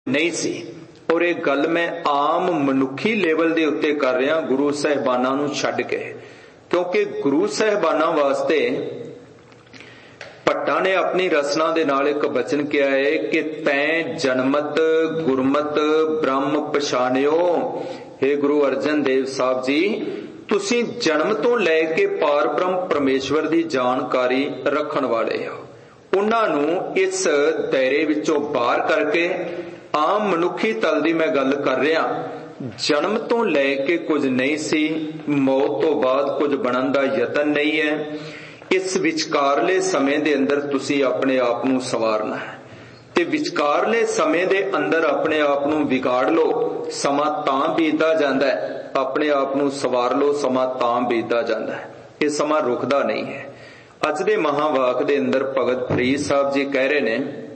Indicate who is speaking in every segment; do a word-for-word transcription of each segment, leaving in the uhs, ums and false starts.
Speaker 1: नहीं सी। और ये गल मैं आम मनुखी लेवल के उत्ते कर रहा गुरु साहिबाना नूं छड्ड के, क्योंकि गुरु साहिबाना वास्ते भट्टा ने अपनी रचना दे नाल एक बचन किया है कि तैं जनमत गुरमत ब्रह्म पछाणियो। हे गुरु अर्जन देव साहब जी, तुसी जन्म तो लैके पार ब्रह्म परमेश्वर की जानकारी रखण वाले हो। उन्हां नूं इस दायरे विचों बाहर करके आम मनुखी तल दी मैं गल कर रहा। जन्म तो लैके कुछ नहीं सी, मौत तो बाद कुछ बनन दा यतन नहीं है। इस विचकारले समय दे अंदर तुसी अपने आप नूं सवारना है ते विचकारले समय दे अंदर अपने आप नूं विगाड़ लो, समा तां बीतदा जांदा है। अपने आप नूं सवार लो, समा तां बीतदा जांदा है। ये समा रुकदा नहीं है। अज दे महावाक दे अंदर भगत फरीद साहब जी कह रहे ने,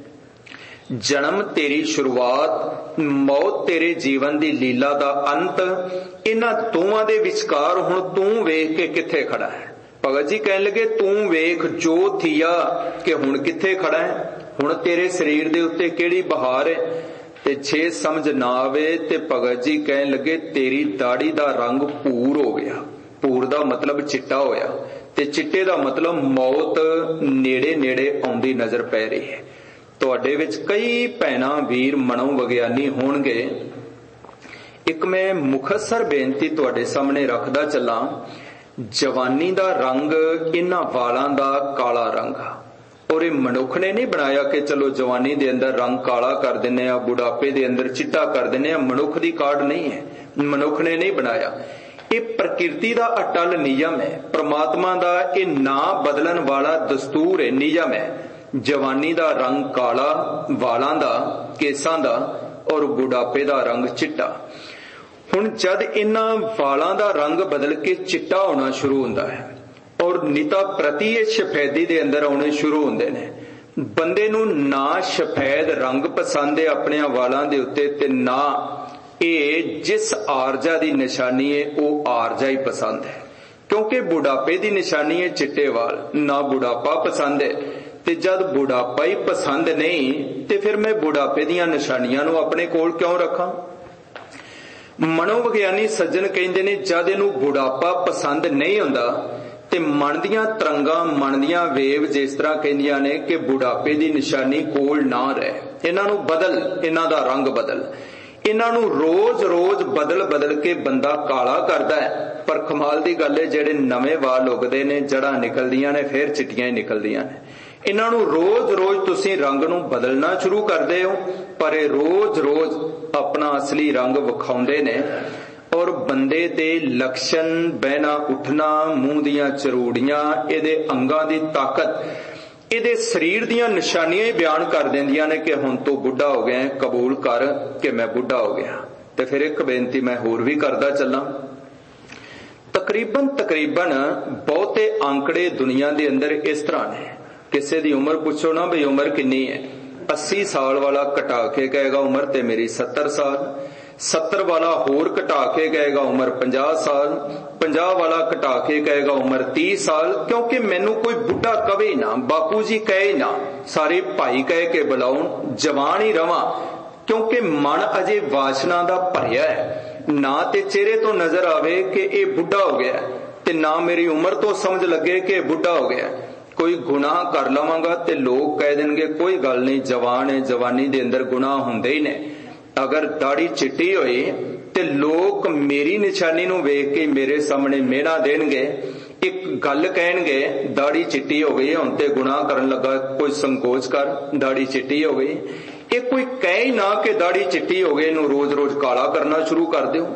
Speaker 1: जन्म तेरी शुरुआत, मौत तेरे जीवन दी लीला दा अंत। इन्हां दोवां दे विचकार हुण तूं वेख के किथे खड़ा है। भगत जी कहन लगे, तू वेख जो थिया कि हुण किथे खड़ा है। हुण तेरे शरीर दे उत्ते केड़ी बहार है ते छे समझ ना आवे ते भगत जी कहन लगे, तेरी दाढ़ी दा रंग भूर हो गया। भूर दा मतलब चिट्टा होया ते चिट्टे दा मतलब मौत नेड़े नेड़े आउंदी नजर पै रही है। तुहाडे विच कई भैणां वीर मनो विग्यानी होणगे। एक मैं मुखसर बेनती तुहाडे सामने रखदा चलां। जवानी दा रंग इन्हां वालां दा काला रंग, और ये मनुख ने नहीं बनाया कि चलो जवानी दे अंदर रंग काला कर दिने आ, बुढ़ापे दे अंदर चिट्टा कर दिने आ। मनुख दी काढ़ नहीं है, मनुख ने नहीं बनाया। ये प्रकृति दा अटल नियम है, परमात्मा दा ये ना बदलन वाला दस्तूर है, नियम है। जवानी दा रंग काला वालां दा, केसां दा, और बुढ़ापे दा रंग चिट्टा। हुण जद इन्हां वालां दा रंग बदल के चिट्टा होना शुरू हुंदा है और निता प्रति ये सफेदी दे अंदर आने शुरू हुंदे ने। बंदे नूं ना सफेद रंग पसंद है अपने वालां दे उत्ते ते ना ये जिस आरजा दी निशानी है वो आरजा ही पसंद है, क्योंकि बुढ़ापे दी निशानी है चिट्टे वाल। ना बुढ़ापा पसंद है ते जद बुढ़ापा ही पसंद नहीं ते फिर मैं बुढ़ापे दीयां निशानियां नूं अपने कोल क्यों रखां। मनोविग्यानी सज्जन कहते ने, जद इनू बुढ़ापा पसंद नहीं हुंदा ते मन दियां तरंगां मन दियां वेव जिस तरह कहंदियां ने कि बुढ़ापे दी निशानी कोल ना रहे, इन्हां नू बदल, इन्हां दा रंग बदल। इन्हां नू रोज रोज बदल बदल के बंदा काला करदा है। पर कमाल दी गल है, जेड़े नवे वाल उगदे ने, जड़ां निकलदियां ने, फिर चिट्टियां ही निकलदियां ने। इन्हां नू रोज रोज तुसीं रंग नू बदलना शुरू करदे हो, पर ये रोज रोज अपना असली रंग विखाउंदे ने। और बंदे दे लक्षण, बहना उठना, मूंह दियां चरूड़ियां, इहदे अंगां दी ताकत, इहदे शरीर दियां निशानियां ही बयान कर देंदियां ने कि हुण तू बुढ़ा हो गया, कबूल कर कि मैं बुढ़ा हो गया। ते फिर एक बेनती मैं होर भी करदा चलां। तकरीबन तकरीबन बहुते आंकड़े दुनिया दे अंदर इस तरह ने, किसी दी उम्र पुछो ना भी उम्र किन्नी है, अस्सी साल वाला घटा के कहेगा उम्र ते मेरी सत्तर साल, सत्तर वाला होर घटा के कहेगा उम्र पंजाह साल, पंजाह वाला घटा के कहेगा उम्र तीस साल। क्योंकि मैनू कोई बुढ़ा कवे ना, बापू जी कहे ना, सारे भाई कह के बुलाउण, जवान ही रवां, क्योंकि मन अजे वासना दा भरिया है। ना ते चेहरे तो नजर आवे कि ये बुढ़ा हो गया ते ना मेरी उम्र तो समझ लगे कि बुढ़ा हो गया। कोई गुनाह कर लवांगा ते लोग कह देंगे कोई गल नहीं, जवान है, जवानी दे अंदर गुनाह हुंदे ही ने। अगर दाढ़ी चिट्टी होई ते लोग मेरी निशानी नूं वेख के मेरे सामने मेहना देणगे, एक गल कहणगे दाढ़ी चिट्टी हो गई, हुण ते गुनाह करन लगा, कोई संकोच कर, दाढ़ी चिट्टी हो गई। ये कोई कहे ही ना कि दाढ़ी चिट्टी हो गई, इनू रोज रोज काला करना शुरू कर दिओ।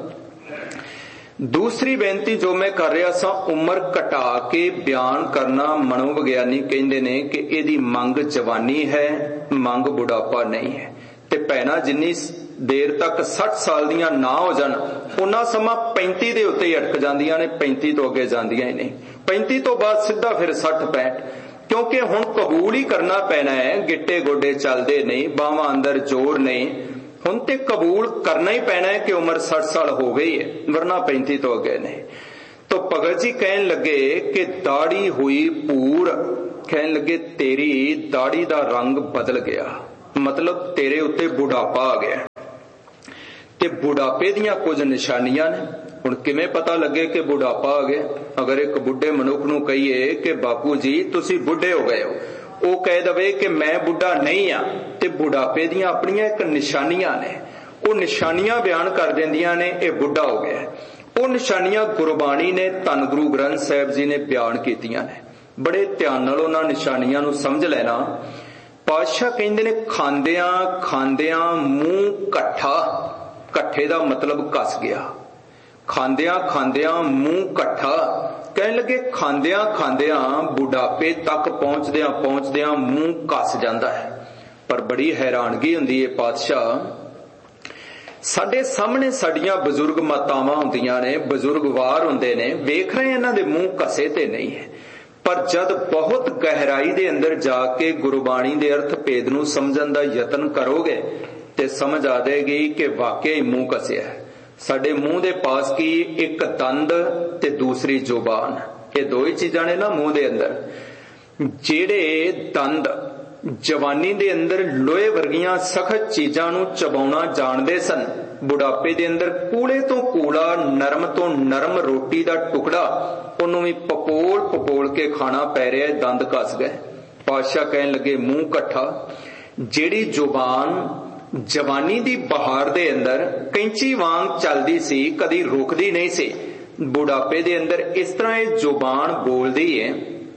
Speaker 1: दूसरी बेनती जो मैं कर रहा सा, उम्र घटा के बयान करना मनोविग्यानी कहंदे ने कि इहदी मंग जवानी है, मंग बुढ़ापा नहीं है। ते भैणां जिन्नी देर तक साठ साल दियां ना हो जान, उन्ना समा पैंती दे उत्ते ही अटक जांदियां ने, पैंती तो अगे जांदियां ही नहीं। पैंती तो बाद सीधा फिर सठ पैंठ, क्योंकि हुण कबूल ही करना पैना है। गिट्टे गोडे चलदे नहीं, बावां अंदर जोर नहीं, हुण ते कबूल करना ही पैना है कि उम्र साठ साल हो गई है, वरना पैंती तो अगे नहीं। तो भगत जी कहन लगे कि दाढ़ी हुई पूर, कहन लगे तेरी दाढ़ी दा रंग बदल गया। मतलब तेरे उत्ते बुढ़ापा आ गया। ते बुढ़ापे दियां कुछ निशानियां ने। हुण किवें पता लगे कि बुढ़ापा आ गया? अगर एक बुढ़े मनुख नूं कहीए कि बापू जी तुसीं बुढ़े हो गए हो, वो कह दवे कि मैं बुढ़ा नहीं हाँ, ते बुढ़ापे दियां अपनियां एक निशानियां ने, वो निशानियां बयान कर दिंदियां ने ये बुढ़ा हो गया। वो निशानियां गुरबाणी ने, धन गुरु ग्रंथ साहिब जी ने बयान कीतियां ने। बड़े ध्यान नाल उन्हां निशानियां नूं समझ लेना। पातशाह कहंदे ने खांदियां खांदियां मूंह कट्ठा, कट्ठे दा मतलब कस गया। खांदियां खांदियां मूंह कट्ठा, कहने लगे खांदियां खांदियां बुढ़ापे तक पहुंचदियां पहुंचदियां मूंह कस जांदा है। पर बड़ी हैरानगी हुंदी है पातशाह, साडे सामने साडियां बजुर्ग मातावां हुंदियां ने, बजुर्ग वार हुंदे ने, वेख रहे इन्हां दे मूंह कसे ते नहीं है, पर जद बहुत गहराई दे अंदर जाके गुरबाणी दे अर्थ भेद नूं समझण दा यतन करोगे ते समझ आ जाएगी कि वाकई मूंह कसिया है। साडे मूंह दे पास की एक दंद ते दूसरी जुबान, ये दो ही चीजां ने ना मूंह दे अंदर। जेड़े दंद जवानी दे अंदर लोहे वर्गियां सख्त चीजां नूं चबाउणा जाणदे सन, बुढ़ापे दे अंदर कूड़े तो कूड़ा, नरम तो नरम रोटी दा टुकड़ा उन्हों भी पपोल पपोल के खाना पै रहा है, दंद कस गए। पातशाह कहन लगे मूंह कट्ठा। जेड़ी जुबान जवानी दी बहार दे अंदर कैंची वांग चलदी सी, कदी रुकदी नहीं सी, बुढ़ापे दे अंदर इस तरह ये जुबान बोलदी है,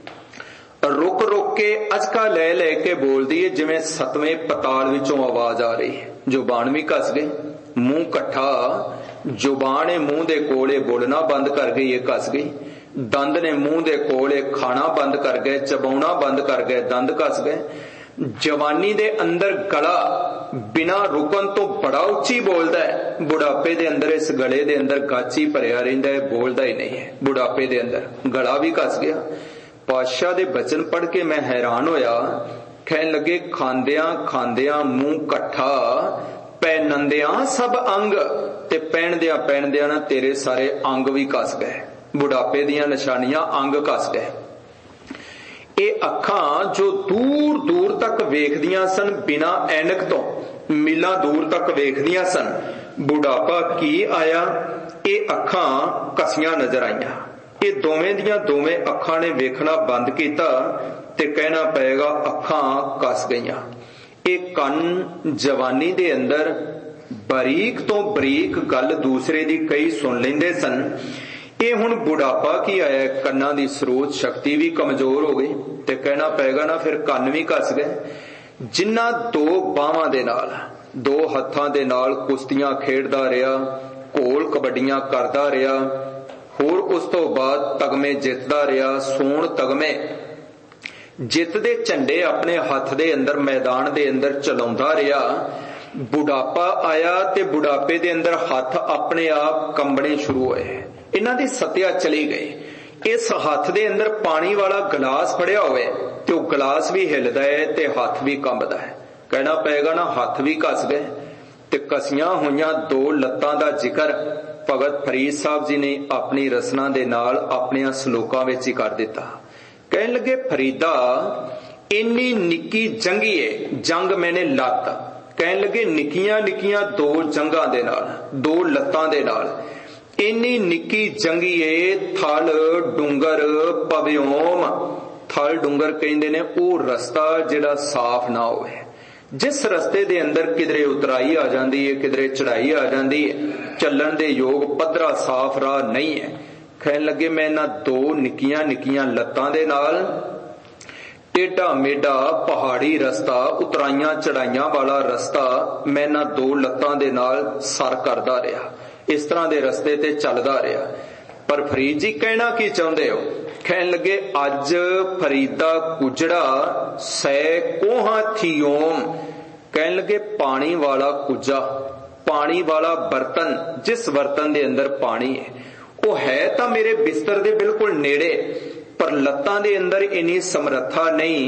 Speaker 1: रुक रुक के अजका ले ले के बोलदी है जिवें सतवें पताल विचों आवाज आ रही है। जुबान भी कस गई, मूंह कट्ठा, जुबान ने मूंह दे कोले बोलना बंद कर गई, ये कस गई। दंद ने मुंह दे कोले खाना बंद कर गए, चबाउना बंद कर गए, दंद कस गए। जवानी दे अंदर गला बिना रुकन तो बड़ा उच्ची बोलदा है, बुढ़ापे दे अंदर इस गले दे अंदर गाची भरिया रहिंदा है, बोलदा ही नहीं है। बुढ़ापे दे अंदर गला भी कस गया। पातशाह दे बचन पढ़ के मैं हैरान होया, कहन लगे खांदियां खांदियां मुंह कट्ठा, पैनंदियां सब अंग, ते पहनदियां पहनदियां ना तेरे सारे अंग भी कस गए। बुढ़ापे दियां निशानियां अंग कस गए। ये अखां जो दूर दूर तक वेखदियां सन बिना ऐनक तो, मीलां दूर तक वेखदियां सन, बुढ़ापा की आया, ये अखां कसियां नजर आईयां। ये दोवें दियां दोवें अखां ने वेखना बंद किया ते कहना पएगा अखां कस गईयां। ये कन जवानी दे अंदर बरीक तो बरीक गल दूसरे दी कई सुन लेंदे सन, ये हुण बुढ़ापा की आया, कन्ना दी स्रोत शक्ति भी कमजोर हो गई, ते कहना पएगा ना फिर कन भी कस गए। जिन्ना दो बाहां दे नाल, दो हत्थां दे नाल कुश्तियां खेडदा रहा, घोल कबड्डियां करदा रहा, होर उस तो बाद तगमे जितदा रहा, सोण तगमे जित दे झंडे अपने हथ दे अंदर मैदान दे अंदर चलाउंदा रहा। बुढ़ापा आया ते बुढ़ापे दे अंदर हथ अपने आप कंबने शुरू होए, इन्हां दी सत्या चली गई। इस हथ दे अंदर पानी वाला गिलास फड़िया होवे ते ओह गिलास भी हिलदा है ते हथ भी कंबदा है, कहना पएगा ना हथ भी कस गए। ते कसियां होईयां दो लत्तां दा जिक्र भगत फरीद साहब जी ने अपनी रसना दे नाल अपने सलोकां विच ही कर दिता। कहन लगे फरीदा इन्नी निक्की जंगी है, जंग मैंने लत, कहन लगे निक्कियां निक्कियां दो जंगां दे नाल, दो लत्तां दे नाल, इन्नी निक्की जंगी है, थल डूंगर पव्योम, थल डूंगर कहंदे ने ओह रस्ता जिहड़ा साफ ना होवे, जिस रस्ते दे अंदर किधरे उतराई आ जाती है, किधरे चढ़ाई आ जाती है, चलन दे योग पद्धरा साफ राह नहीं है। कहन लगे मैं इन्हां दो निक्कियां निक्कियां लत्तां दे नाल टेढ़ा मेढ़ा पहाड़ी रस्ता, उतराइयां चढ़ाइयां वाला रस्ता, मैं इन्हां दो लत्तां दे नाल सर करदा रहा, इस तरह दे रस्ते ते चलदा रहा। पर फरीद जी कहना की चाहुंदे हो? कहन लगे अज फरीदा कुजड़ा सै कोहा थियोम, कहन लगे पानी वाला कुजा, पानी वाला बर्तन, जिस बर्तन दे अंदर पानी है वो है तो मेरे बिस्तर दे बिल्कुल नेड़े, पर लत्तां दे अंदर इन्नी समर्था नहीं,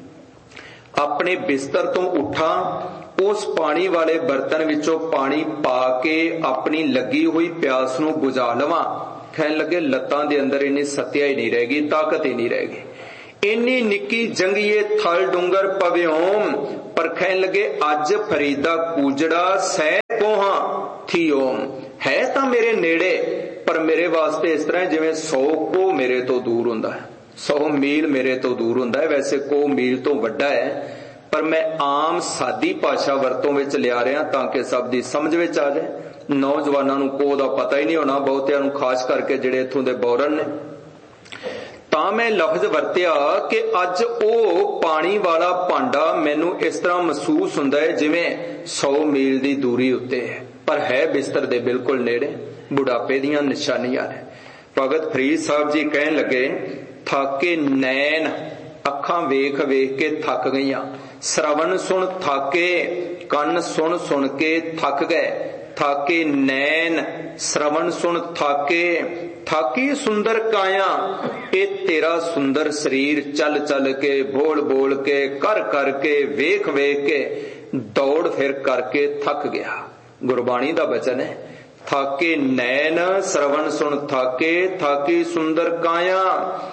Speaker 1: अपने बिस्तर तो उठा, उस पानी वाले बर्तन विचों पानी पा के अपनी लगी हुई प्यास नूं बुझा लवां। कहन लगे लत्तां दे अंदर इन्नी सत्या ही नहीं रहेगी, ताकत ही नहीं रहेगी। ਇੰਨੀ ਨਿੱਕੀ ਜੰਗੀਏ ਥਲ ਡੂੰਗਰ ਪਵਿਓਮ, ਪਰ ਕਹਿਣ ਲੱਗੇ ਅੱਜ ਫਰੀਦਾ ਕੂਜੜਾ ਸਹਿ ਕੋਹਾਂ ਥੀਓਮ। ਹੈ ਤਾਂ ਮੇਰੇ ਨੇੜੇ, ਪਰ ਮੇਰੇ ਵਾਸਤੇ ਇਸ ਤਰ੍ਹਾਂ ਜਿਵੇਂ ਸੌ ਕੋਹ ਮੇਰੇ ਤੋਂ ਦੂਰ ਹੁੰਦਾ ਹੈ, ਸੌ ਮੀਲ ਮੇਰੇ ਤੋਂ ਦੂਰ ਹੁੰਦਾ ਹੈ। ਵੈਸੇ ਕੋਹ ਮੀਲ ਤੋਂ ਵੱਡਾ ਹੈ, ਪਰ ਮੈਂ ਆਮ ਸਾਦੀ ਭਾਸ਼ਾ ਵਰਤੋਂ ਵਿੱਚ ਲਿਆ ਰਿਹਾ ਤਾਂ ਕਿ ਸਭ ਦੀ ਸਮਝ ਵਿੱਚ ਆ ਜਾਏ। ਨੌਜਵਾਨਾਂ ਨੂੰ ਕੋਹ ਦਾ ਪਤਾ ਹੀ ਨਹੀਂ ਹੋਣਾ, ਬਹੁਤਿਆਂ ਨੂੰ, ਖਾਸ ਕਰਕੇ ਜਿਹੜੇ ਇੱਥੋਂ ਦੇ ਬੌਰਨ ਨੇ। ਤਾਂ ਮੈਂ ਲਫ਼ਜ਼ ਵਰਤਿਆ ਕਿ ਅੱਜ ਉਹ ਪਾਣੀ ਵਾਲਾ ਭਾਂਡਾ ਮੈਨੂੰ ਇਸ ਤਰ੍ਹਾਂ ਮਹਿਸੂਸ ਹੁੰਦਾ ਹੈ ਜਿਵੇਂ ਸੌ ਮੀਲ ਦੀ ਦੂਰੀ ਉੱਤੇ ਹੈ, ਪਰ ਹੈ ਬਿਸਤਰ ਦੇ ਬਿਲਕੁਲ ਨੇੜੇ। ਬੁਢਾਪੇ ਦੀਆਂ ਨਿਸ਼ਾਨੀਆਂ ਨੇ। ਭਗਤ ਫਰੀਦ ਸਾਹਿਬ ਜੀ ਕਹਿਣ ਲੱਗੇ, ਥਾਕੇ ਨੈਣ, ਅੱਖਾਂ ਵੇਖ ਵੇਖ ਕੇ ਥੱਕ ਗਈਆਂ। ਸ਼ਰਵਣ ਸੁਣ ਥਾਕੇ, ਕੰਨ ਸੁਣ ਸੁਣ ਕੇ ਥੱਕ ਗਏ। ਥਾਕੇ ਨੈਣ, ਸ਼ਰਵਣ ਸੁਣ ਥਾਕੇ, ਥਾਕੀ ਸੁੰਦਰ ਕਾਇਆ। ਇਹ ਤੇਰਾ ਸੁੰਦਰ ਸਰੀਰ ਚੱਲ ਚੱਲ ਕੇ, ਬੋਲ ਬੋਲ ਕੇ, ਕਰ ਕਰਕੇ, ਵੇਖ ਵੇਖ ਕੇ, ਦੌੜ ਫਿਰ ਕਰਕੇ ਥੱਕ ਗਿਆ। ਗੁਰਬਾਣੀ ਦਾ ਬਚਨ ਹੈ, ਥਾਕੇ ਨੈਣ ਸ਼ਰਵਣ ਸੁਣ ਥਾਕੇ, ਥਾਕੀ ਸੁੰਦਰ ਕਾਇਆ।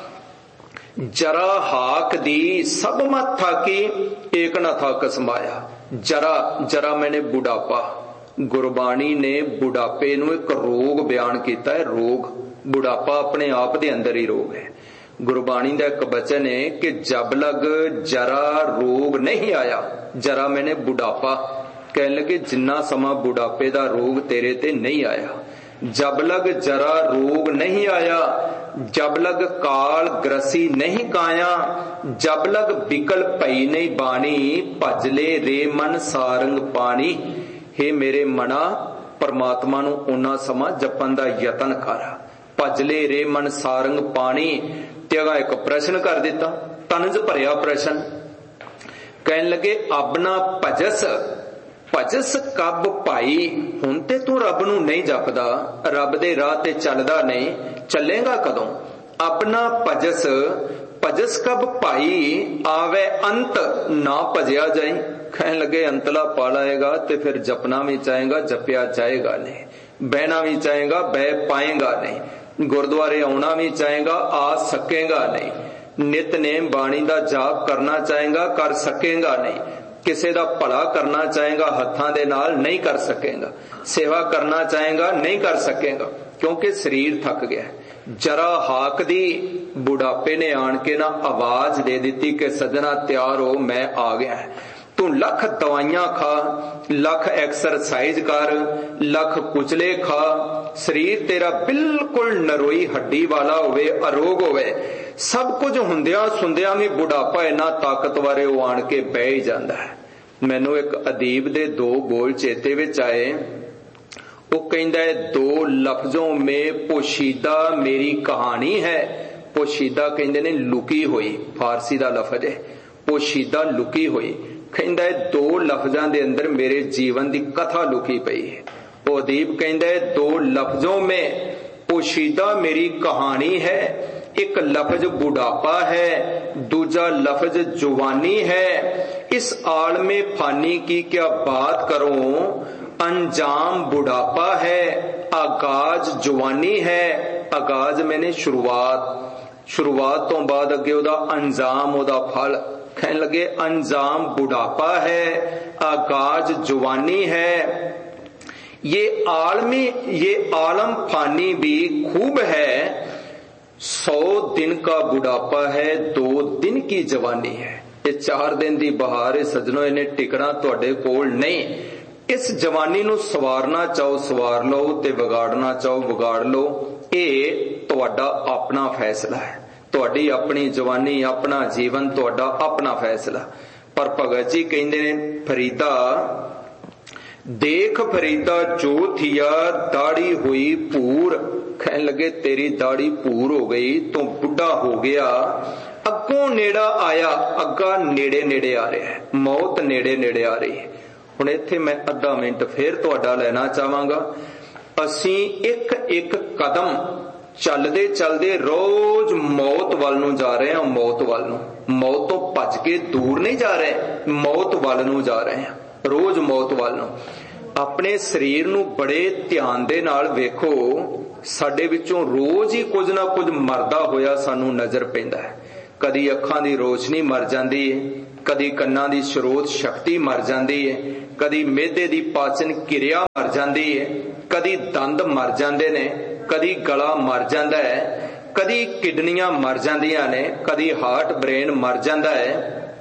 Speaker 1: ਜਰਾ ਹਾਕ ਦੀ ਸਭ ਮਤ ਥਾਕੀ, ਏਕ ਨਾ ਥਾਕ ਸਮਾਇਆ। ਜਰਾ, ਜਰਾ ਮੈਨੇ ਬੁਢਾਪਾ। ਗੁਰਬਾਣੀ ਨੇ ਬੁਢਾਪੇ ਨੂੰ ਇੱਕ ਰੋਗ ਬਿਆਨ ਕੀਤਾ ਹੈ। ਰੋਗ, ਬੁਢਾਪਾ ਆਪਣੇ ਆਪ ਦੇ ਅੰਦਰ ਹੀ ਰੋਗ ਹੈ। ਗੁਰਬਾਣੀ ਦਾ ਇੱਕ ਬਚਨ ਹੈ ਕਿ ਜਬ ਲਗ ਜਰਾ ਰੋਗ ਨਹੀਂ ਆਇਆ। ਜਰਾ ਮੈਨੇ ਬੁਢਾਪਾ, ਕਹਿਣ ਲੱਗੇ ਜਿੰਨਾ ਸਮਾਂ ਬੁਢਾਪੇ ਦਾ ਰੋਗ ਤੇਰੇ ਤੇ ਨਹੀਂ ਆਇਆ। ਜਬ ਲਗ ਜਰਾ ਰੋਗ ਨਹੀਂ ਆਇਆ, ਜਬ ਲਗ ਕਾਲ ਗ੍ਰਸੀ ਨਹੀਂ ਕਾਇਆ। ਜਬ ਲਗ ਬਿਕਲ ਭਈ ਨਹੀਂ ਬਾਣੀ, ਭਜ ਲੈ ਰੇ ਮਨ ਸਾਰੰਗ ਪਾਣੀ। हे ਮੇਰੇ ਮਨਾ, ਪਰਮਾਤਮਾ ਨੂੰ ਉਹਨਾਂ ਸਮਾਂ ਜਪਣ ਦਾ ਯਤਨ ਕਰ। ਭਜ ਲੈ ਰੇ ਮਨ ਸਾਰੰਗ ਪਾਣੀ। ਤੇ ਅਗਾ ਇੱਕ ਪ੍ਰਸ਼ਨ ਕਰ ਦਿੱਤਾ, ਤਨਜ ਭਰਿਆ ਪ੍ਰਸ਼ਨ। ਕਹਿਣ ਲੱਗੇ ਆਪਣਾ ਭਜਸ, ਭਜਸ ਕਬ ਭਾਈ। ਹੁਣ ਤੇ ਤੂੰ ਰੱਬ ਨੂੰ ਨਹੀਂ ਜਪਦਾ, ਰੱਬ ਦੇ ਰਾਹ ਤੇ ਚੱਲਦਾ ਨਹੀਂ, ਚੱਲੇਗਾ ਕਦੋਂ? ਆਪਣਾ ਭਜਸ, ਭਜਸ ਕਬ ਭਾਈ। ਆਵੇ ਅੰਤ ਨਾ ਭਜਿਆ ਜਾਈ। ਕਹਿਣ ਲੱਗੇ ਅੰਤਲਾ ਪਾ ਲਾਏਗਾ ਤੇ ਫਿਰ ਜਪਣਾ ਵੀ ਚਾਹੇਗਾ, ਜਪਿਆ ਜਾਏਗਾ ਨਹੀਂ। ਬਹਿਣਾ ਵੀ ਚਾਹੇਗਾ, ਬਹਿ ਪਾਏਗਾ ਨਹੀਂ। ਗੁਰਦੁਆਰੇ ਆਉਣਾ ਵੀ ਚਾਹੇਗਾ, ਆ ਸਕੇਗਾ ਨਹੀਂ। ਨਿਤਨੇਮ ਬਾਣੀ ਦਾ ਜਾਪ ਕਰਨਾ ਚਾਹੇਗਾ, ਕਰ ਸਕੇਗਾ ਨਹੀਂ। ਕਿਸੇ ਦਾ ਭਲਾ ਕਰਨਾ ਚਾਹੇਗਾ ਹੱਥਾਂ ਦੇ ਨਾਲ, ਨਹੀਂ ਕਰ ਸਕੇਗਾ। ਸੇਵਾ ਕਰਨਾ ਚਾਹੇਗਾ, ਨਹੀਂ ਕਰ ਸਕੇਗਾ, ਕਿਉਂਕਿ ਸਰੀਰ ਥੱਕ ਗਿਆ। ਜਰਾ ਹਾਕ ਦੀ, ਬੁਢਾਪੇ ਨੇ ਆਣ ਕੇ ਨਾ ਆਵਾਜ਼ ਦੇ ਦਿੱਤੀ ਕਿ ਸੱਜਣਾ ਤਿਆਰ ਹੋ, ਮੈਂ ਆ ਗਿਆ। ਤੂੰ ਲੱਖ ਦਵਾਈਆਂ ਖਾ, ਲੱਖ ਐਕਸਰਸਾਈਜ਼ ਕਰ, ਲੱਖ ਕੁਚਲੇ ਖਾ, ਸਰੀਰ ਤੇਰਾ ਬਿਲਕੁਲ ਨਰੋਈ ਹੱਡੀ ਵਾਲਾ ਹੋਵੇ, ਅਰੋਗ ਹੋਵੇ। ਸਭ ਕੁਝ ਹੁੰਦਿਆਂ ਸੁੰਦਿਆਂ ਵੀ ਬੁਢਾਪਾ ਇੰਨਾ ਤਾਕਤਵਰ, ਉਹ ਆਣ ਕੇ ਬਹਿ ਹੀ ਜਾਂਦਾ ਹੈ। ਮੈਨੂੰ ਇੱਕ ਅਦੀਬ ਦੇ ਦੋ ਬੋਲ ਚੇਤੇ ਵਿੱਚ ਆਏ। ਉਹ ਕਹਿੰਦਾ ਹੈ, ਦੋ ਲਫ਼ਜ਼ੋਂ ਮੇ ਪੋਸ਼ੀਦਾ ਮੇਰੀ ਕਹਾਣੀ ਹੈ। ਪੋਸ਼ੀਦਾ ਕਹਿੰਦੇ ਨੇ ਲੁਕੀ ਹੋਈ, ਫਾਰਸੀ ਦਾ ਲਫ਼ਜ਼ ਹੈ ਪੋਸ਼ੀਦਾ, ਲੁਕੀ ਹੋਈ। ਕਹਿੰਦਾ ਹੈ ਦੋ ਲਫ਼ਜ਼ਾਂ ਦੇ ਅੰਦਰ ਮੇਰੇ ਜੀਵਨ ਦੀ ਕਥਾ ਲੁਕੀ ਪਈ ਹੈ। ਉਹ ਅਦੀਬ ਕਹਿੰਦਾ ਹੈ, ਦੋ ਲਫ਼ਜ਼ੋਂ ਮੇ ਪੋਸ਼ੀਦਾ ਮੇਰੀ ਕਹਾਣੀ ਹੈ। ਇੱਕ ਲਫ਼ਜ਼ ਬੁਢਾਪਾ ਹੈ, ਦੂਜਾ ਲਫ਼ਜ਼ ਜਵਾਨੀ ਹੈ। इस आलमे फानी की क्या बात करूं, अंजाम बुढ़ापा है, आगाज जवानी है। आगाज मैंने शुरुआत, शुरुआत तो बाद अगे ओदा अंजाम, ओदा फल। कहने लगे अंजाम बुढ़ापा है, आगाज जवानी है। ये आलमी, ये आलम फानी भी खूब है। सौ दिन का बुढ़ापा है, दो दिन की जवानी है। ये चार दिन दी बहार है सजनों, इन्हें टिकना तुहाडे कोल नहीं। इस जवानी नूं सवारना चाहो सवार लो, ते विगाड़ना चाहो विगाड़ लो। ये तुहाडा अपना फैसला है। तुहाडी अपनी जवानी, अपना जीवन, तुहाडा अपना फैसला। पर भगत जी कहंदे ने, फरीदा देख फरीदा जो थिया दाढ़ी हुई भूर। कहने लगे तेरी दाढ़ी भूर हो गई, तू बुढ़ा हो गया। अगों नेड़ा आया, अग्गा नेड़े नेड़े आ रहा है, मौत नेड़े नेड़े आ रही है। हुण इत्थे मैं अद्धा मिनट फिर तुहाडा लेना चाहांगा। असीं एक एक कदम चलदे चलदे रोज मौत वल नूं जा रहे हैं। मौत वल नूं, मौत तो भज के दूर नहीं जा रहे, मौत वल नूं जा रहे हैं, रोज मौत वल नूं। अपने शरीर नूं बड़े ध्यान दे नाल वेखो, साडे विचों रोज ही कुछ ना कुछ मरदा होया सानूं नजर पैंदा है। कदी अखां दी रोशनी मर जाती है, कदी कन्नां दी स्रोत शक्ति मर जाती है, कदी मेदे दी पाचन किरिया मर जाती है, कदी दंद मर जाते ने, कदी गला मर जाता है, कदी किडनियां मर जांदियां ने, कदी हार्ट ब्रेन मर जाता है।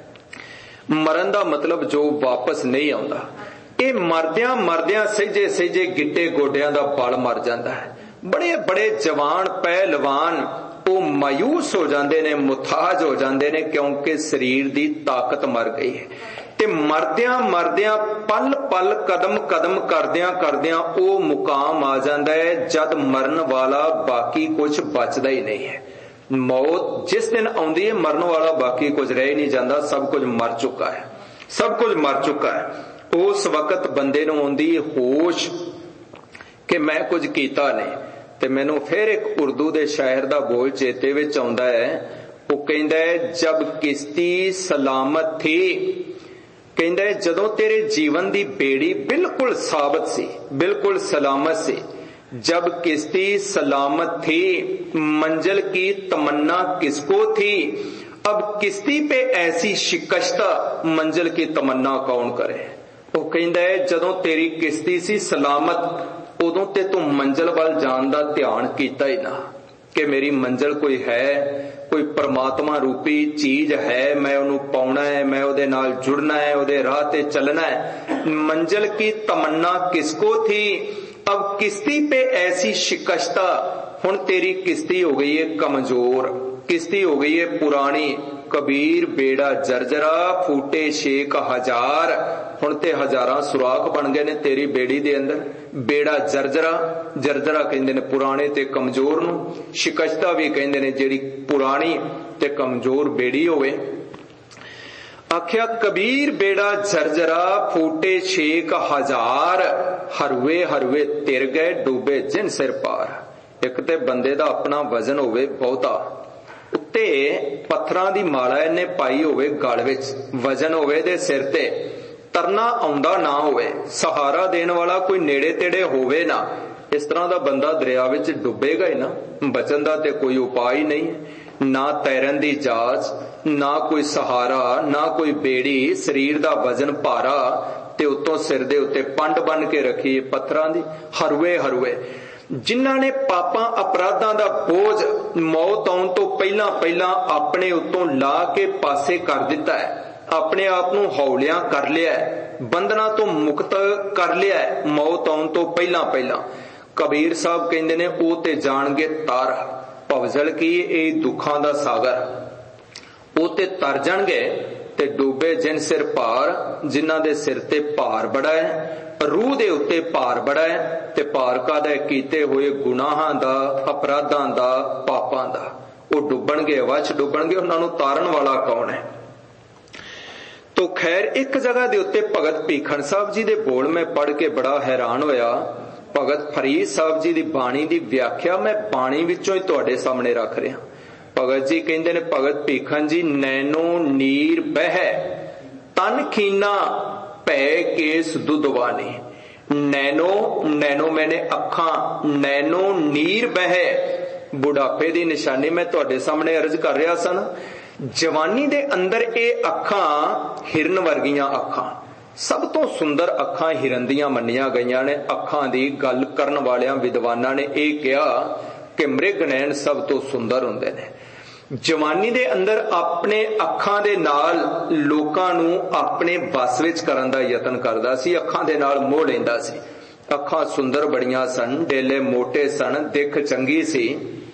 Speaker 1: मरण का मतलब जो वापस नहीं आता। ये मरदियां मरदियां सहजे सहजे गिट्टे गोडियां दा बल मर जाता है। बड़े बड़े जवान पहलवान वो मायूस हो जाते ने, मुथाज हो जाते ने, क्योंकि शरीर की ताकत मर गई है। ते मरदियां मरदियां पल पल कदम कदम करदियां करदियां वो मुकाम आ जाता है जद मरण वाला बाकी कुछ बचदा ही नहीं है। मौत जिस दिन आउंदी है मरण वाला बाकी कुछ रह नहीं जाता, सब कुछ मर चुका है, सब कुछ मर चुका है। उस वक्त बंदे नूं आउंदी होश कि मैं कुछ कीता नहीं। ते मैनू फिर एक उर्दू दे शायर दा बोल चेते विच आउंदा है, वो कहंदा है जब किश्ती सलामत थी, कहंदा है जदों तेरे जीवन दी बेड़ी बिल्कुल साबित सी, बिल्कुल सलामत सी, जब किश्ती सलामत थी मंजिल की तमन्ना किसको थी, अब किश्ती पे ऐसी शिकस्ता मंजिल की तमन्ना कौन करे। वो कहंदा है जदों तेरी किश्ती सी सलामत उदों ते तू मंजिल वाल जान दा ध्यान कीता ही ना कि मेरी मंजिल कोई है, कोई परमात्मा रूपी चीज है, मैं उन्हों पाउना है, मैं उहदे नाल जुड़ना है, उहदे राह ते चलना है। मंजिल की तमन्ना किसको थी, अब किश्ती पे ऐसी शिकस्ता, हुण तेरी किश्ती हो गई है कमजोर, किश्ती हो गई है पुरानी। कबीर बेड़ा जर्जरा फूटे शेख हजार, हुण ते हजारां सुराख बन गए ने तेरी बेड़ी दे अंदर। बेड़ा जर्जरा, जर्जरा कहंदे ने पुराने ते कमजोर नूं, शिकस्ता भी कहंदे ने जेड़ी पुरानी ते कमजोर बेड़ी होवे। आख्या कबीर बेड़ा जर्जरा फूटे शेख हजार, हरवे हरवे तिर गए डूबे जिन सिर पार। एक ते बंदे दा अपना वजन होवे बहुता, उत्ते पत्थरां दी माला इन्ने पाई होवे गल विच, वजन होवे दे सिर ते, तरना आउंदा ना होवे, सहारा देने वाला कोई नेड़े तेड़े होवे ना, इस तरह दा बंदा दरिया विच डुबेगा ही ना। बचन दा ते कोई उपाय ही नहीं, ना तैरन दी जाच, ना कोई सहारा, ना कोई बेड़ी, शरीर दा वजन भारा ते उत्तों सिर दे उत्ते पंड बन के रखी पत्थरां दी, हरवे हरवे। जिन्हां ने पापां अपराधां दा बोझ मौत आउण तो पहलां पहलां अपने उत्तों ला के पासे कर दिता है, अपने आप नूं हौलियां कर लिया है, बंधना तो मुक्त कर लिया है मौत आउण तो पहलां पहलां। कबीर साहब कहंदे ने ओ ते जाणगे तर, भवजल की ए दुखां दा सागर, ओ ते तर जाणगे ते डूबे जिन सिर भार, जिन्हां दे सिर ते भार बड़ा है, रूह दे उत्ते भार बड़ा है, ते भार कादा कीते होए गुनाहां दा, अपराधां दा, पापां दा। ओ डुबणगे, अवश्य डुबणगे, उन्हां नूं तारण वाला कौन है। तो खैर एक जगह दे उत्ते भगत भीखन साहब जी दे बोल मैं पढ़ के बड़ा हैरान होया। भगत फरीद साहब जी दी बाणी दी व्याख्या मैं बाणी विचों ही तुहाडे सामने रख रहा। भगत जी कहंदे ने, भगत भीखन जी नैनो नीर बह तन खीना भै केस दुधवानी। नैनो, नैनो मैंने अखां, नैनो नीर बह, बुढ़ापे दी निशानी मैं तुहाडे सामने अर्ज कर रहा सन। जवानी दे अंदर ए अखां हिरन वर्गियां अखां, सब तो सुंदर अखां हिरन दियां मन्नियां गईयां ने। अखां दी गल करन वालियां विद्वानां ने यह कहा कि मृग नैन सब तो सुंदर हुंदे ने। जवानी दे अंदर अपने अखां दे नाल लोकां नूं अपने बस विच करन दा यतन करदा सी, अखां दे नाल मोह लैंदा सी। अखां सुंदर बड़ियां सन, डेले मोटे सन, दिख चंगी सी।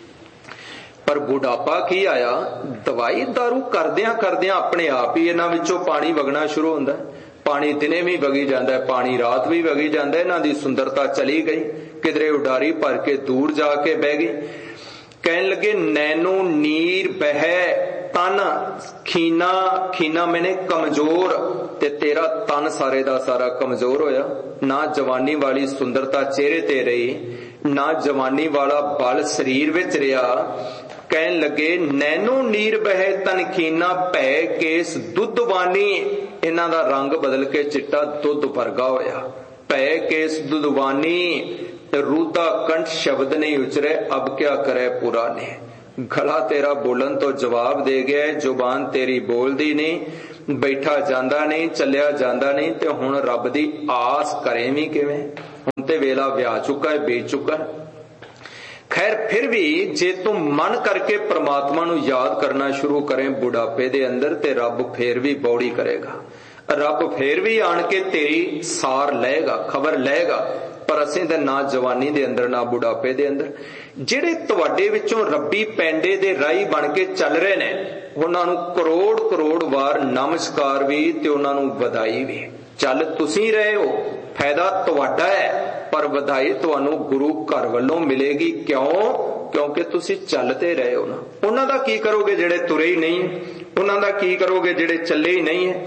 Speaker 1: पर बुढ़ापा की आया, दवाई दारू करदियां करदियां अपने आप ही इन्हां विचों पानी वगना शुरू हुंदा है। पानी दिने भी वगी जाता है, पानी रात भी वगी जाता है। इन्हां दी सुंदरता चली गई, किधरे उडारी भर के दूर जाके बह गई। कहन लगे नैनो नीर बह तन खीना, खीना मैंने कमजोर, ते तेरा तन सारे दा सारा कमजोर होया। ना जवानी वाली सुंदरता चेहरे ते रही, ना जवानी वाला बल शरीर विच रहा। कहन लगे नैनो नीर बह तन खीना भै केस दुधवानी, इन्हां दा रंग बदल के चिट्टा दुध वर्गा होया। भै केस दुधवानी, रूदा कंठ शब्द नहीं उचरे, अब क्या करे पुराने। गला तेरा बोलन तो जवाब दे गया, जुबान तेरी बोलदी नहीं, बैठा जांदा नहीं, चलिया जांदा नहीं, ते हुण रब दी आस करे भी किवें? हुण ते वेला व्या चुका है, बीत चुका है। खैर फिर भी जे तू मन करके परमात्मा नू याद करना शुरू करें बुढ़ापे दे अंदर, ते रब फिर भी बौड़ी करेगा, रब फिर भी आन के तेरी सार लेगा, खबर लेगा। पर असीं ते ना जवानी दे अंदर ना बुढ़ापे दे अंदर। जिहड़े तुहाडे विचों रब्बी पैंडे दे राही बन के चल रहे ने, उन्हां नू करोड़ करोड़ वार नमस्कार भी ते उन्हां नू वधाई भी। चल तुसीं रहे हो, फायदा तुहाडा है, पर वधाई तुहानू गुरु घर वल्लों मिलेगी। क्यों? क्योंकि तुसीं चलते रहे हो ना। उन्हां दा की करोगे जिहड़े तुरे ही नहीं, उन्हां दा की करोगे जिहड़े चले ही नहीं है?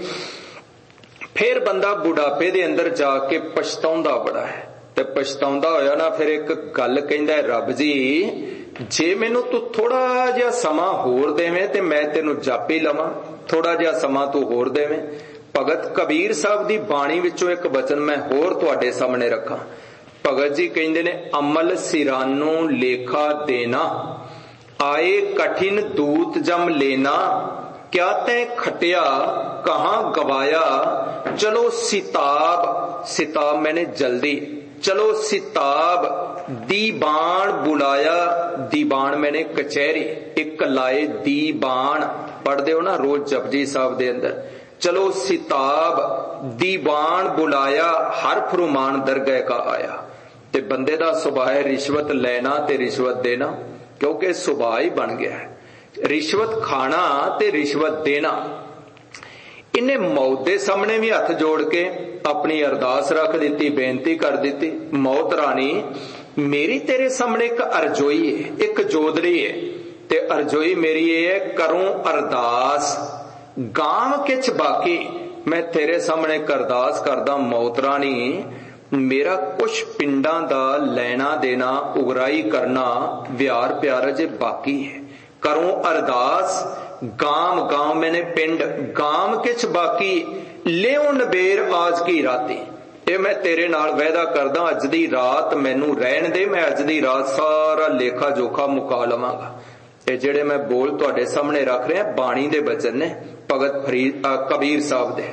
Speaker 1: फिर बंदा बुढ़ापे दे अंदर जाके पछताउंदा बड़ा है, ते पछताउंदा होया ना फिर एक गल कहंदा है, रब जी जे मैनू तू थोड़ा जिहा समां होर देवें ते मैं तेनू जापी लवां, थोड़ा जिहा समां तू होर देवें। भगत कबीर साहब दी बाणी विचों एक वचन मैं होर तुहाडे सामने रखां। भगत जी कहंदे ने, अमल सिरानों लेखा देना, आए कठिन दूत जम लेना, क्या तैं खटिया कहां गवाया, चलो सिताब, सिताब मैंने जल्दी, चलो सिताब दीवान बुलाया, दीवान मैंने कचहरी, एक लाए दीवान, पढ़दे हो ना रोज जपजी साहब दे अंदर, चलो सिताब दीवान बुलाया, हर फरमान दरगह का आया। ते बंदे दा सुभाव है रिश्वत लेना ते रिश्वत देना, क्योंकि सुभाव ही बन गया है रिश्वत खाना ते रिश्वत देना। इन्हें मौत दे सामने भी हथ जोड़ के अपनी अरदास रख दी, बेनती कर दी, मौत रानी मेरी तेरे सामने एक अरजोई है, एक जोदड़ी है, ते अरजोई मेरी ये है, करूं अरदास गांव किच बाकी, मैं तेरे सामने एक अरदास करदा, मौत रानी मेरा कुछ पिंडां दा लेना देना उगराई करना व्यार प्यार जे बाकी है। करूं अरदास गांव गांव मैंने पिंड, गांव किच बाकी, लियो नबेर आज की राती, ये मैं तेरे नाल वायदा करदा, अज दी रात मैनू रहन दे, मैं अज दी रात सारा लेखा जोखा मुका लवांगा। ये जेड़े मैं बोल तुहाडे सामने रख रहा बाणी दे वचन ने भगत फरीद कबीर साहब दे।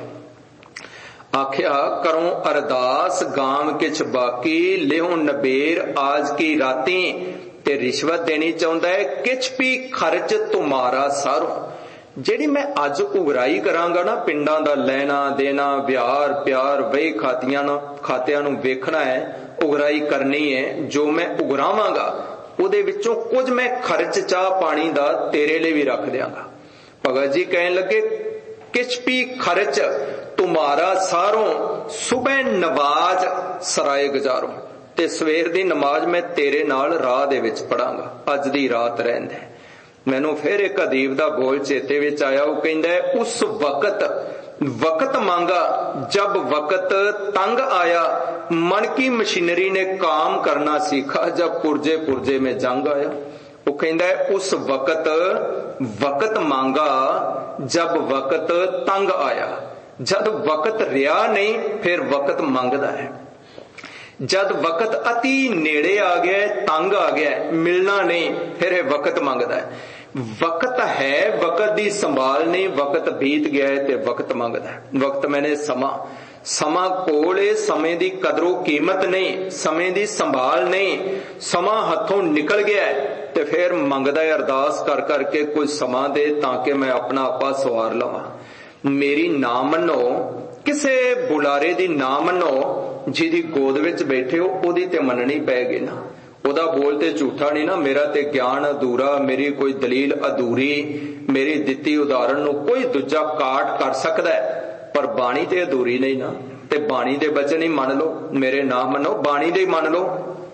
Speaker 1: आख्या करूं अरदास गांव किच बाकी, लियो नबेर आज की राती, ते रिश्वत देनी चाहुंदा है, किच भी खर्च तुम्हारा सारों। जेड़ी मैं अज उगराई करांगा ना, पिंडां दा लेना देना व्यार प्यार वही खातियां ना खातियां नू वेखना है, उगराई करनी है, जो मैं उगरावांगा उहदे विचों कुछ मैं खर्च चाह पानी दा तेरे लिए भी रख दियांगा। भगत जी कहन लगे, किच भी खर्च तुम्हारा सारों, सुबह नवाज सराय गुजारो, ते सवेर दी नमाज मैं तेरे नाल राह दे विच पढ़ांगा, अज दी रात रहन दे। मैनू फिर एक अदीब दा बोल चेते विच आया, वो कहंदा है, उस वक्त वक्त मांगा जब वक्त तंग आया, मन की मशीनरी ने काम करना सीखा, जब पुरजे पुरजे में जंग आया। वो कहंदा है, उस वक्त वक्त मांगा जब वक्त तंग आया, जद वक्त रिया नहीं फिर वक्त मंगदा है, जद वक्त अति नेड़े आ गया, तंग आ गया, मिलना नहीं, फिर वक्त मंगदा है। वक्त है, वक्त दी संभाल नहीं, वक्त बीत गया है ते वक्त मंगदा है। वक्त मैंने समा समा कोले, समय दी कदरों कीमत नहीं, समय दी संभाल नहीं, समा हथों निकल गया है ते फिर मंगदा है अरदास कर करके कोई समा दे, ताकि मैं अपना आपा सवार लवां। मेरी ना मनो, किसे बुलारे दी ना मनो, जिहदी गोद विच बैठे हो ओदी ते मननी पैगी ना, ओदा बोल ते झूठा नहीं ना, मेरा ते ज्ञान अधूरा, मेरी कोई दलील अधूरी, मेरी दित्ती उदाहरण नू कोई दूजा काट कर सकदा है, पर बाणी ते अधूरी नहीं ना, ते बाणी दे वचन ही मन लो, मेरे ना मनो बाणी दे मन लो।